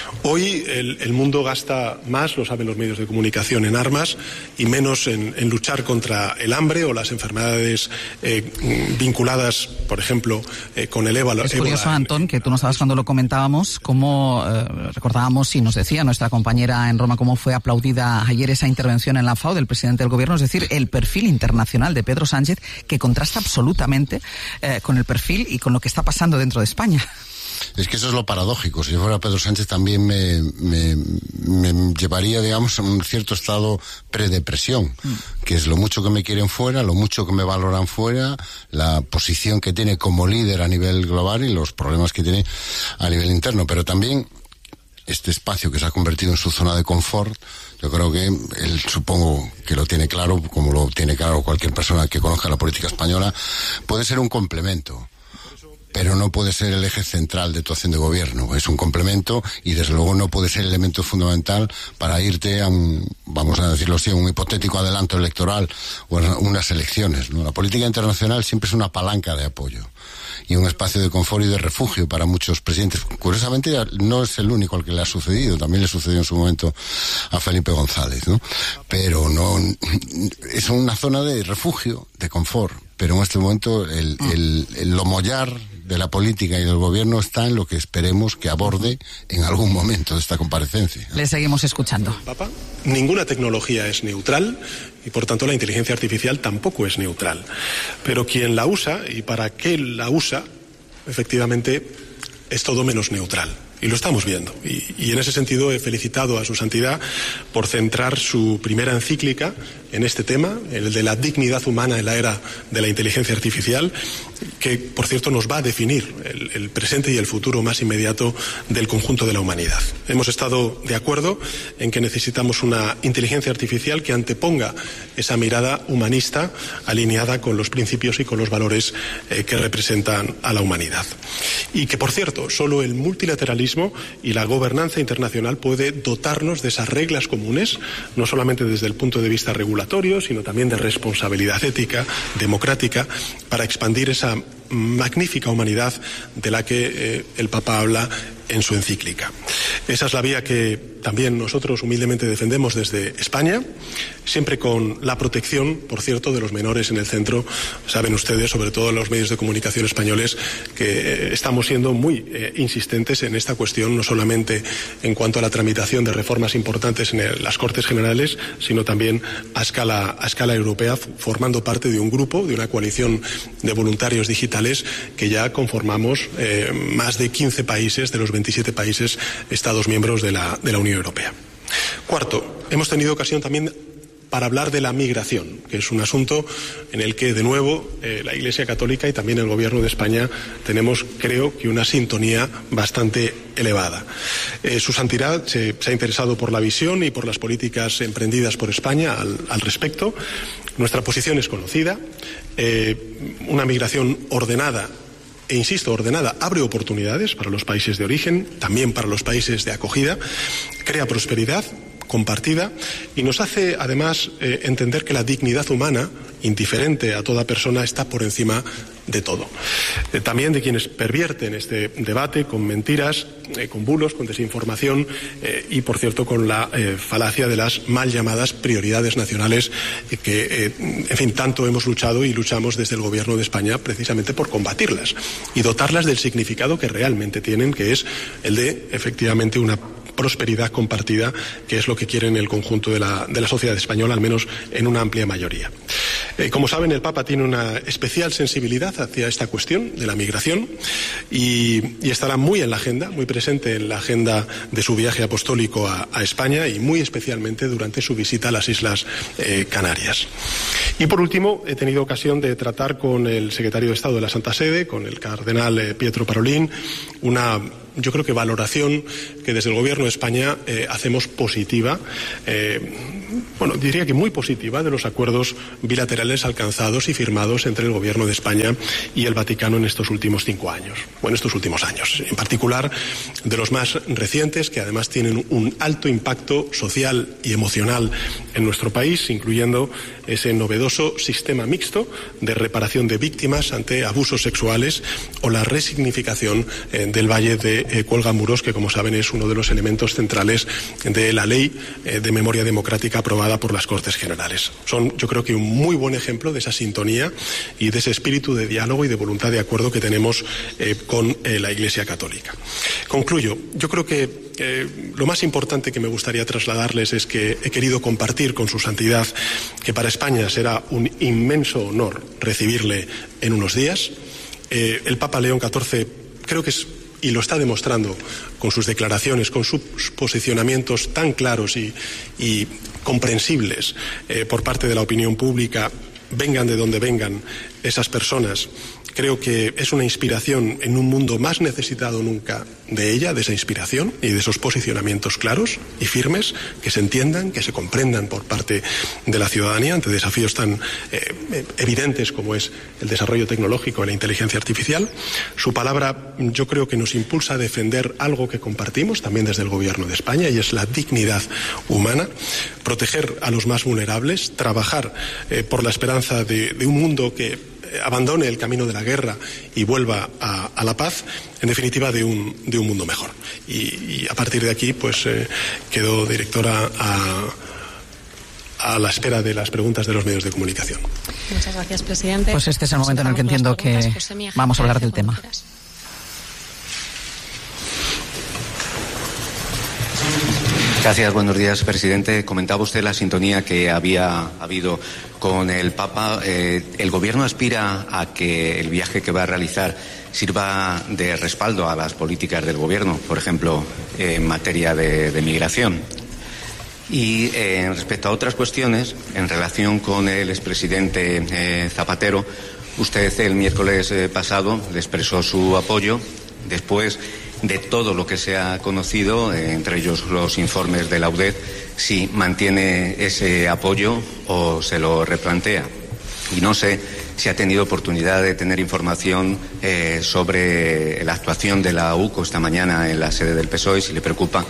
Hoy el mundo gasta más, lo saben los medios de comunicación, en armas y menos en luchar contra el hambre o las enfermedades vinculadas, por ejemplo, con el ébola. Es curioso, Antón, que tú no sabes cuando lo comentábamos, cómo recordábamos y nos decía nuestra compañera en Roma cómo fue aplaudida ayer esa intervención en la FAO del presidente del gobierno, es decir, el perfil internacional de Pedro Sánchez, que contrasta absolutamente con el perfil y con lo que está pasando dentro de España. Es que eso es lo paradójico. Si yo fuera Pedro Sánchez también me llevaría, digamos, a un cierto estado predepresión, que es lo mucho que me quieren fuera, lo mucho que me valoran fuera, la posición que tiene como líder a nivel global y los problemas que tiene a nivel interno. Pero también este espacio que se ha convertido en su zona de confort, yo creo que él, supongo que lo tiene claro, como lo tiene claro cualquier persona que conozca la política española, puede ser un complemento, pero no puede ser el eje central de tu acción de gobierno. Es un complemento y desde luego no puede ser el elemento fundamental para irte a un, vamos a decirlo así, un hipotético adelanto electoral o a unas elecciones, ¿no? La política internacional siempre es una palanca de apoyo y un espacio de confort y de refugio para muchos presidentes. Curiosamente no es el único al que le ha sucedido, también le sucedió en su momento a Felipe González, ¿no? Pero no, es una zona de refugio, de confort, pero en este momento lo mollar de la política y del gobierno está en lo que esperemos que aborde en algún momento de esta comparecencia. Le seguimos escuchando. Papa, ninguna tecnología es neutral y por tanto la inteligencia artificial tampoco es neutral. Pero quien la usa y para qué la usa, efectivamente, es todo menos neutral. Y lo estamos viendo. Y en ese sentido he felicitado a su santidad por centrar su primera encíclica en este tema, el de la dignidad humana en la era de la inteligencia artificial, que, por cierto, nos va a definir el presente y el futuro más inmediato del conjunto de la humanidad. Hemos estado de acuerdo en que necesitamos una inteligencia artificial que anteponga esa mirada humanista alineada con los principios y con los valores que representan a la humanidad. Y que, por cierto, solo el multilateralismo y la gobernanza internacional puede dotarnos de esas reglas comunes, no solamente desde el punto de vista regulatorio, sino también de responsabilidad ética, democrática, para expandir esa magnífica humanidad de la que el Papa habla en su encíclica. Esa es la vía que también nosotros humildemente defendemos desde España, siempre con la protección, por cierto, de los menores en el centro. Saben ustedes, sobre todo en los medios de comunicación españoles, que estamos siendo muy insistentes en esta cuestión, no solamente en cuanto a la tramitación de reformas importantes en las Cortes Generales, sino también a escala europea, formando parte de un grupo, de una coalición de voluntarios digitales que ya conformamos más de 15 países de los 27 países Estados miembros de la Unión Europea. Cuarto, hemos tenido ocasión también para hablar de la migración, que es un asunto en el que, de nuevo, la Iglesia Católica y también el Gobierno de España tenemos, creo, que una sintonía bastante elevada. Su Santidad se ha interesado por la visión y por las políticas emprendidas por España al respecto. Nuestra posición es conocida. Una migración ordenada, e insisto, ordenada, abre oportunidades para los países de origen, también para los países de acogida, crea prosperidad compartida y nos hace además entender que la dignidad humana, indiferente a toda persona, está por encima de todo. También de quienes pervierten este debate con mentiras, con bulos, con desinformación y, por cierto, con la falacia de las mal llamadas prioridades nacionales que, en fin, tanto hemos luchado y luchamos desde el Gobierno de España precisamente por combatirlas y dotarlas del significado que realmente tienen, que es el de, efectivamente, una prosperidad compartida, que es lo que quieren el conjunto de la sociedad española, al menos en una amplia mayoría. Como saben, el Papa tiene una especial sensibilidad hacia esta cuestión de la migración y estará muy en la agenda, muy presente en la agenda de su viaje apostólico a España y muy especialmente durante su visita a las Islas Canarias. Y por último, he tenido ocasión de tratar con el secretario de Estado de la Santa Sede, con el cardenal Pietro Parolin, yo creo que valoración que desde el Gobierno de España hacemos positiva, diría que muy positiva, de los acuerdos bilaterales alcanzados y firmados entre el Gobierno de España y el Vaticano en estos últimos 5 años, o en estos últimos años. En particular, de los más recientes, que además tienen un alto impacto social y emocional en nuestro país, incluyendo ese novedoso sistema mixto de reparación de víctimas ante abusos sexuales o la resignificación del Valle de Cuelgamuros, que, como saben, es uno de los elementos centrales de la Ley de Memoria Democrática aprobada por las Cortes Generales. Son, yo creo que, un muy buen ejemplo de esa sintonía y de ese espíritu de diálogo y de voluntad de acuerdo que tenemos con la Iglesia Católica. Concluyo. Yo creo que lo más importante que me gustaría trasladarles es que he querido compartir con su Santidad que para España será un inmenso honor recibirle en unos días. El Papa León XIV creo que es, y lo está demostrando con sus declaraciones, con sus posicionamientos tan claros y comprensibles por parte de la opinión pública, vengan de donde vengan esas personas. Creo que es una inspiración en un mundo más necesitado nunca de ella, de esa inspiración y de esos posicionamientos claros y firmes, que se entiendan, que se comprendan por parte de la ciudadanía ante desafíos tan evidentes como es el desarrollo tecnológico y la inteligencia artificial. Su palabra, yo creo que nos impulsa a defender algo que compartimos también desde el Gobierno de España, y es la dignidad humana, proteger a los más vulnerables, trabajar por la esperanza de un mundo que abandone el camino de la guerra y vuelva a la paz, en definitiva de un mundo mejor. Y a partir de aquí, pues quedo, directora, a la espera de las preguntas de los medios de comunicación. Muchas gracias, presidente. Pues este es el momento en el que entiendo que vamos a hablar del tema. Gracias, buenos días, presidente. Comentaba usted la sintonía que había habido con el Papa. ¿El Gobierno aspira a que el viaje que va a realizar sirva de respaldo a las políticas del Gobierno, por ejemplo, en materia de migración? Y respecto a otras cuestiones, en relación con el expresidente Zapatero, usted el miércoles pasado le expresó su apoyo después de todo lo que se ha conocido, entre ellos los informes de la UDED, si mantiene ese apoyo o se lo replantea. Y no sé si ha tenido oportunidad de tener información sobre la actuación de la UCO esta mañana en la sede del PSOE, si le preocupa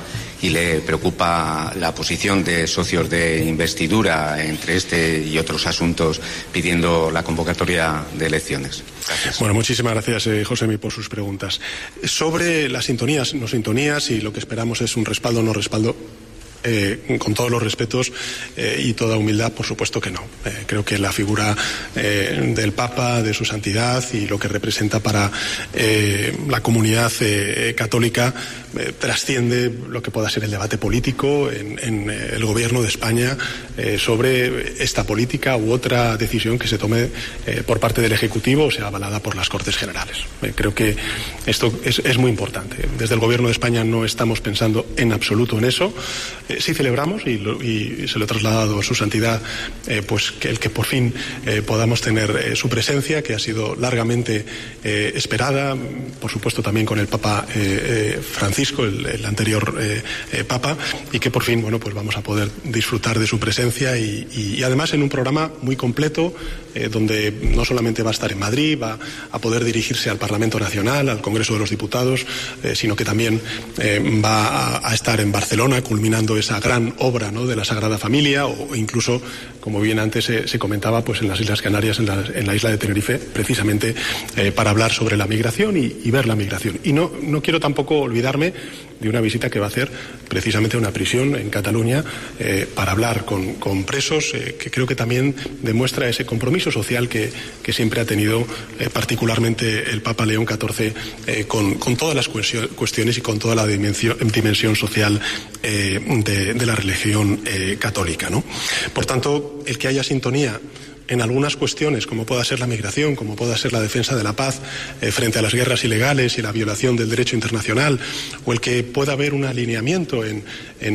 la posición de socios de investidura entre este y otros asuntos, pidiendo la convocatoria de elecciones. Gracias. Bueno, muchísimas gracias, Josemi, por sus preguntas. Sobre las sintonías, no sintonías, y lo que esperamos es un respaldo o no respaldo, con todos los respetos y toda humildad, por supuesto que no. Creo que la figura del Papa, de su santidad y lo que representa para la comunidad católica trasciende lo que pueda ser el debate político en el Gobierno de España sobre esta política u otra decisión que se tome por parte del Ejecutivo o sea avalada por las Cortes Generales. Creo que esto es muy importante. Desde el Gobierno de España no estamos pensando en absoluto en eso. Sí celebramos, y se lo he trasladado a su santidad, pues que el que por fin podamos tener su presencia, que ha sido largamente esperada, por supuesto también con el Papa Francisco, el anterior Papa, y que por fin, bueno, pues vamos a poder disfrutar de su presencia y además en un programa muy completo, donde no solamente va a estar en Madrid, va a poder dirigirse al Parlamento Nacional, al Congreso de los Diputados, sino que también va a estar en Barcelona, culminando esa gran obra, ¿no?, de la Sagrada Familia, o incluso, como bien antes se comentaba, pues en las Islas Canarias, en la isla de Tenerife, precisamente para hablar sobre la migración y ver la migración. Y no quiero tampoco olvidarme de una visita que va a hacer precisamente a una prisión en Cataluña para hablar con presos, que creo que también demuestra ese compromiso social que siempre ha tenido particularmente el Papa León XIV con todas las cuestiones y con toda la dimensión social de la religión católica, ¿no? Por tanto, el que haya sintonía en algunas cuestiones, como pueda ser la migración, como pueda ser la defensa de la paz frente a las guerras ilegales y la violación del derecho internacional, o el que pueda haber un alineamiento en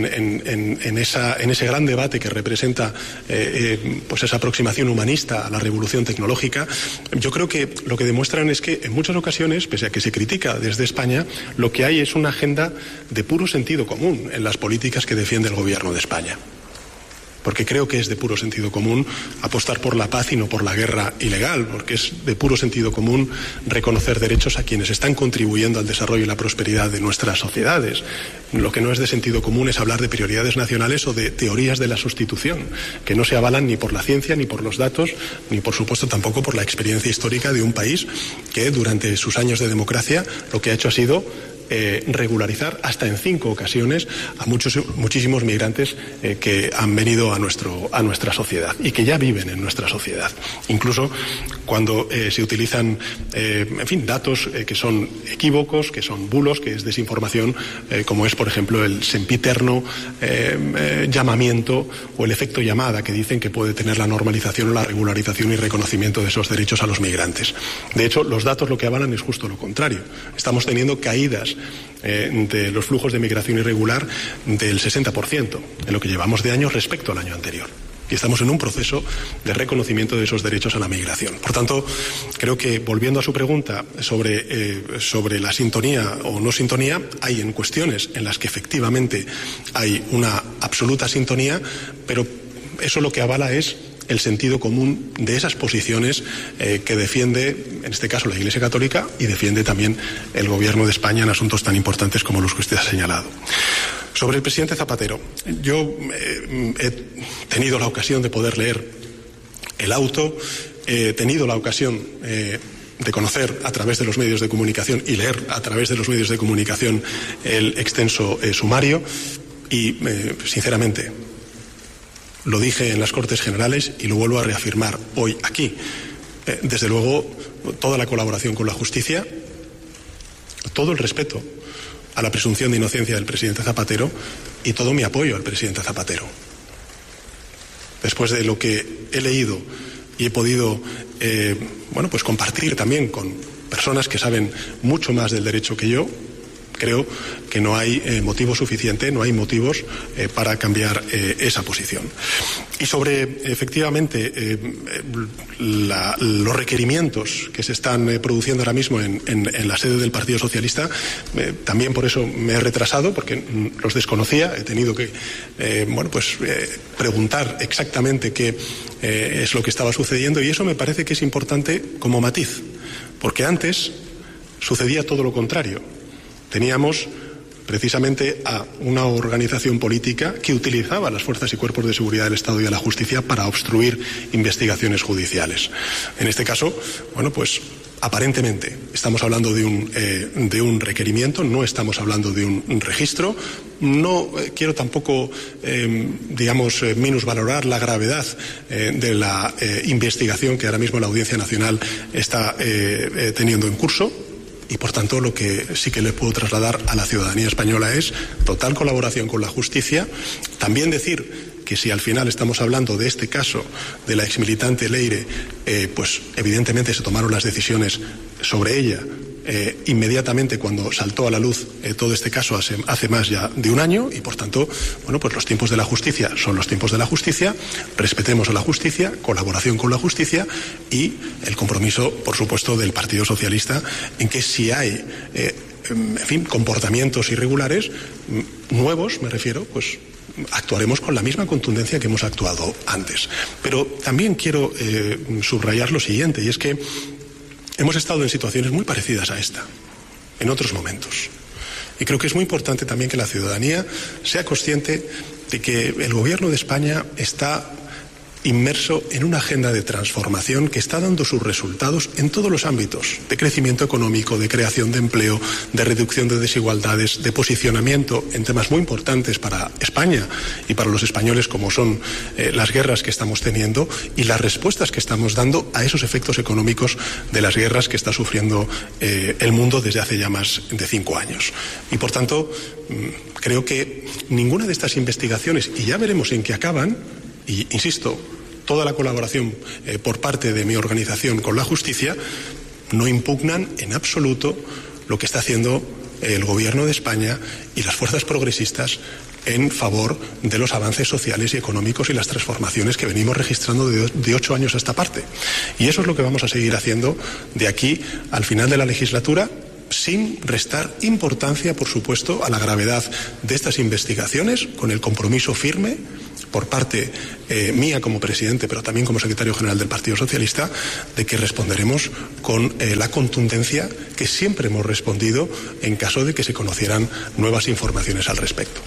ese gran debate que representa pues esa aproximación humanista a la revolución tecnológica, yo creo que lo que demuestran es que en muchas ocasiones, pese a que se critica desde España, lo que hay es una agenda de puro sentido común en las políticas que defiende el Gobierno de España. Porque creo que es de puro sentido común apostar por la paz y no por la guerra ilegal, porque es de puro sentido común reconocer derechos a quienes están contribuyendo al desarrollo y la prosperidad de nuestras sociedades. Lo que no es de sentido común es hablar de prioridades nacionales o de teorías de la sustitución, que no se avalan ni por la ciencia, ni por los datos, ni por supuesto tampoco por la experiencia histórica de un país que durante sus años de democracia lo que ha hecho ha sido regularizar hasta en 5 ocasiones a muchísimos migrantes que han venido a nuestra sociedad y que ya viven en nuestra sociedad. Incluso cuando se utilizan, datos que son equívocos, que son bulos, que es desinformación, como es, por ejemplo, el sempiterno llamamiento o el efecto llamada que dicen que puede tener la normalización o la regularización y reconocimiento de esos derechos a los migrantes. De hecho, los datos lo que avalan es justo lo contrario. Estamos teniendo caídas de los flujos de migración irregular del 60% en lo que llevamos de año respecto al año anterior. Y estamos en un proceso de reconocimiento de esos derechos a la migración. Por tanto, creo que, volviendo a su pregunta sobre la sintonía o no sintonía, hay en cuestiones en las que efectivamente hay una absoluta sintonía, pero eso lo que avala es el sentido común de esas posiciones que defiende, en este caso, la Iglesia Católica y defiende también el Gobierno de España en asuntos tan importantes como los que usted ha señalado. Sobre el presidente Zapatero, yo he tenido la ocasión de poder leer el auto, he tenido la ocasión de conocer a través de los medios de comunicación y leer a través de los medios de comunicación el extenso sumario y, sinceramente, lo dije en las Cortes Generales y lo vuelvo a reafirmar hoy aquí. Desde luego, toda la colaboración con la justicia, todo el respeto a la presunción de inocencia del presidente Zapatero y todo mi apoyo al presidente Zapatero. Después de lo que he leído y he podido pues compartir también con personas que saben mucho más del derecho que yo, creo que no hay motivo suficiente, no hay motivos para cambiar esa posición. Y sobre, efectivamente, los requerimientos que se están produciendo ahora mismo en la sede del Partido Socialista, también por eso me he retrasado, porque los desconocía, he tenido que preguntar exactamente qué es lo que estaba sucediendo, y eso me parece que es importante como matiz, porque antes sucedía todo lo contrario. Teníamos precisamente a una organización política que utilizaba las fuerzas y cuerpos de seguridad del Estado y a la justicia para obstruir investigaciones judiciales. En este caso, aparentemente estamos hablando de un requerimiento, no estamos hablando de un registro. No quiero tampoco, minusvalorar la gravedad de la investigación que ahora mismo la Audiencia Nacional está teniendo en curso. Y, por tanto, lo que sí que le puedo trasladar a la ciudadanía española es total colaboración con la justicia. También decir que si al final estamos hablando de este caso de la exmilitante Leire, pues evidentemente se tomaron las decisiones sobre ella inmediatamente cuando saltó a la luz todo este caso hace más ya de un año, y por tanto, bueno, pues los tiempos de la justicia son los tiempos de la justicia, respetemos a la justicia, colaboración con la justicia y el compromiso, por supuesto, del Partido Socialista en que si hay en fin, comportamientos irregulares nuevos, me refiero, pues actuaremos con la misma contundencia que hemos actuado antes. Pero también quiero subrayar lo siguiente, y es que hemos estado en situaciones muy parecidas a esta, en otros momentos. Y creo que es muy importante también que la ciudadanía sea consciente de que el Gobierno de España está inmerso en una agenda de transformación que está dando sus resultados en todos los ámbitos, de crecimiento económico, de creación de empleo, de reducción de desigualdades, de posicionamiento en temas muy importantes para España y para los españoles, como son las guerras que estamos teniendo y las respuestas que estamos dando a esos efectos económicos de las guerras que está sufriendo el mundo desde hace ya más de 5 años. Y por tanto, creo que ninguna de estas investigaciones, y ya veremos en qué acaban, y insisto, toda la colaboración por parte de mi organización con la justicia, no impugnan en absoluto lo que está haciendo el Gobierno de España y las fuerzas progresistas en favor de los avances sociales y económicos y las transformaciones que venimos registrando de 8 años a esta parte. Y eso es lo que vamos a seguir haciendo de aquí al final de la legislatura, sin restar importancia, por supuesto, a la gravedad de estas investigaciones, con el compromiso firme por parte mía como presidente, pero también como secretario general del Partido Socialista, de que responderemos con la contundencia que siempre hemos respondido en caso de que se conocieran nuevas informaciones al respecto.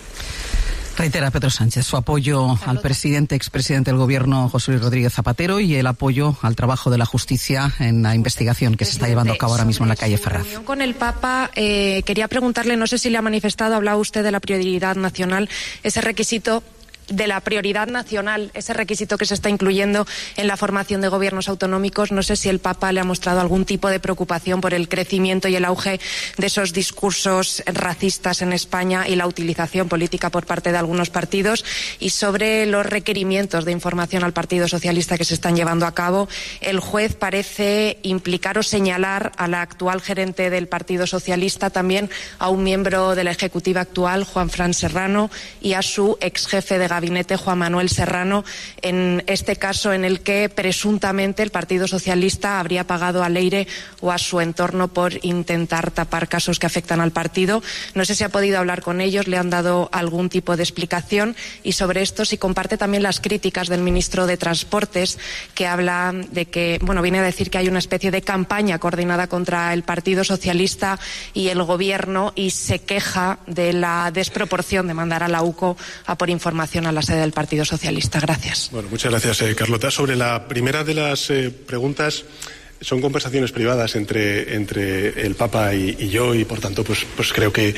Reitera Pedro Sánchez su apoyo al expresidente del Gobierno, José Luis Rodríguez Zapatero, y el apoyo al trabajo de la justicia en la investigación que se está llevando a cabo ahora mismo en la calle Ferraz. Con el Papa, quería preguntarle, no sé si le ha manifestado, hablaba usted de la prioridad nacional, ese requisito de la prioridad nacional, ese requisito que se está incluyendo en la formación de gobiernos autonómicos. No sé si el Papa le ha mostrado algún tipo de preocupación por el crecimiento y el auge de esos discursos racistas en España y la utilización política por parte de algunos partidos. Y sobre los requerimientos de información al Partido Socialista que se están llevando a cabo, el juez parece implicar o señalar a la actual gerente del Partido Socialista, también a un miembro de la ejecutiva actual, Juanfran Serrano, y a su ex jefe de gabinete, Juan Manuel Serrano, en este caso en el que presuntamente el Partido Socialista habría pagado a Leire o a su entorno por intentar tapar casos que afectan al partido. No sé si ha podido hablar con ellos, le han dado algún tipo de explicación, y sobre esto si comparte también las críticas del ministro de Transportes, que habla de que, bueno, viene a decir que hay una especie de campaña coordinada contra el Partido Socialista y el Gobierno, y se queja de la desproporción de mandar a la UCO a por información a la sede del Partido Socialista. Gracias. Bueno, muchas gracias, Carlota. Sobre la primera de las preguntas, son conversaciones privadas entre el Papa y yo, y por tanto pues creo que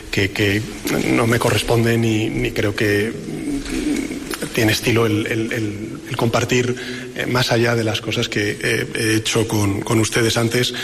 no me corresponde ni creo que tiene estilo el compartir más allá de las cosas que he hecho con ustedes antes,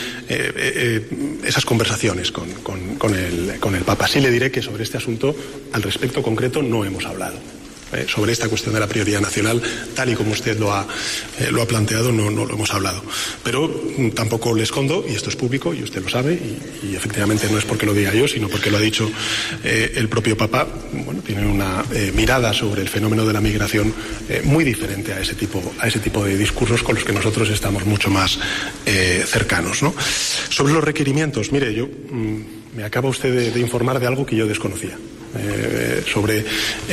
esas conversaciones con el Papa. Sí le diré que sobre este asunto, al respecto concreto, no hemos hablado. Sobre esta cuestión de la prioridad nacional, tal y como usted lo ha planteado, no lo hemos hablado. Pero tampoco le escondo, y esto es público, y usted lo sabe, y efectivamente no es porque lo diga yo, sino porque lo ha dicho el propio Papa. Bueno, tiene una mirada sobre el fenómeno de la migración muy diferente a ese tipo de discursos con los que nosotros estamos mucho más cercanos, ¿no? Sobre los requerimientos, mire, yo me acaba usted de informar de algo que yo desconocía. Sobre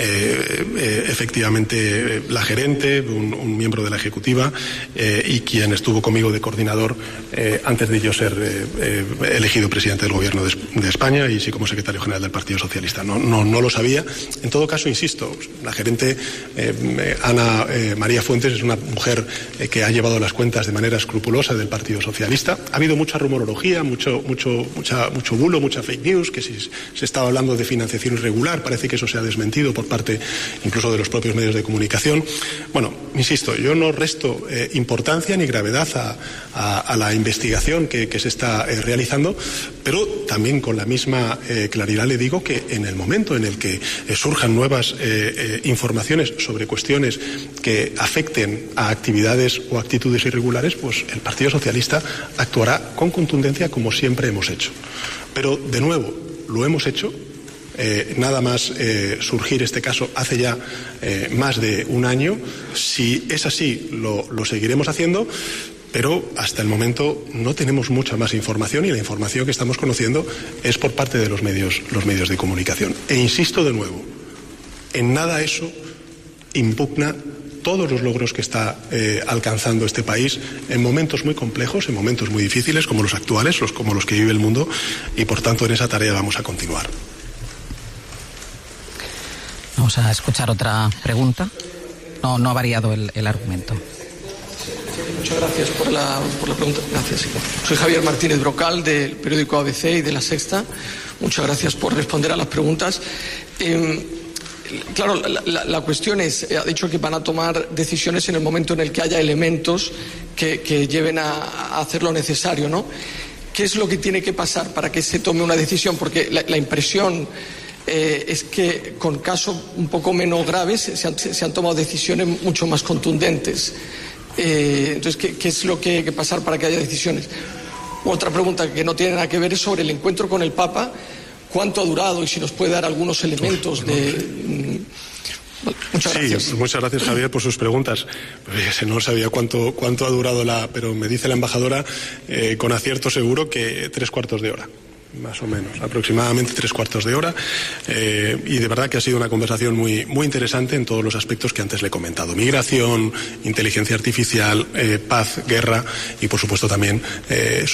efectivamente la gerente, un miembro de la ejecutiva, y quien estuvo conmigo de coordinador antes de yo ser elegido presidente del Gobierno de España, y sí como secretario general del Partido Socialista. No lo sabía. En todo caso, insisto, la gerente Ana María Fuentes es una mujer que ha llevado las cuentas de manera escrupulosa del Partido Socialista. Ha habido mucha rumorología, mucho bulo, mucha fake news, que si se estaba hablando de financiación irregular irregular. Parece que eso se ha desmentido por parte incluso de los propios medios de comunicación. Bueno, insisto, yo no resto importancia ni gravedad a la investigación que se está realizando, pero también con la misma claridad le digo que en el momento en el que surjan nuevas informaciones sobre cuestiones que afecten a actividades o actitudes irregulares, pues el Partido Socialista actuará con contundencia como siempre hemos hecho. Pero, de nuevo, lo hemos hecho. Nada más surgir este caso hace ya más de un año. Si es así, lo seguiremos haciendo, pero hasta el momento no tenemos mucha más información y la información que estamos conociendo es por parte de los medios de comunicación. E insisto de nuevo, en nada eso impugna todos los logros que está alcanzando este país en momentos muy complejos, en momentos muy difíciles como los actuales, como los que vive el mundo, y por tanto en esa tarea vamos a continuar. Vamos a escuchar otra pregunta. No ha variado el argumento. Muchas gracias por la pregunta. Gracias. Soy Javier Martínez Brocal, del periódico ABC y de La Sexta. Muchas gracias por responder a las preguntas. Claro, la cuestión es, ha dicho que van a tomar decisiones en el momento en el que haya elementos que lleven a hacer lo necesario, ¿no? ¿Qué es lo que tiene que pasar para que se tome una decisión? Porque la impresión es que con casos un poco menos graves se han tomado decisiones mucho más contundentes. Entonces, ¿qué es lo que hay que pasar para que haya decisiones? Otra pregunta que no tiene nada que ver es sobre el encuentro con el Papa. ¿Cuánto ha durado? Y si nos puede dar algunos elementos de... Muchas gracias. Sí, muchas gracias, Javier, por sus preguntas. No sabía cuánto ha durado pero me dice la embajadora con acierto seguro que 3/4 de hora. Más o menos, aproximadamente 3/4 de hora, y de verdad que ha sido una conversación muy, muy interesante en todos los aspectos que antes le he comentado: migración, inteligencia artificial, paz, guerra y por supuesto también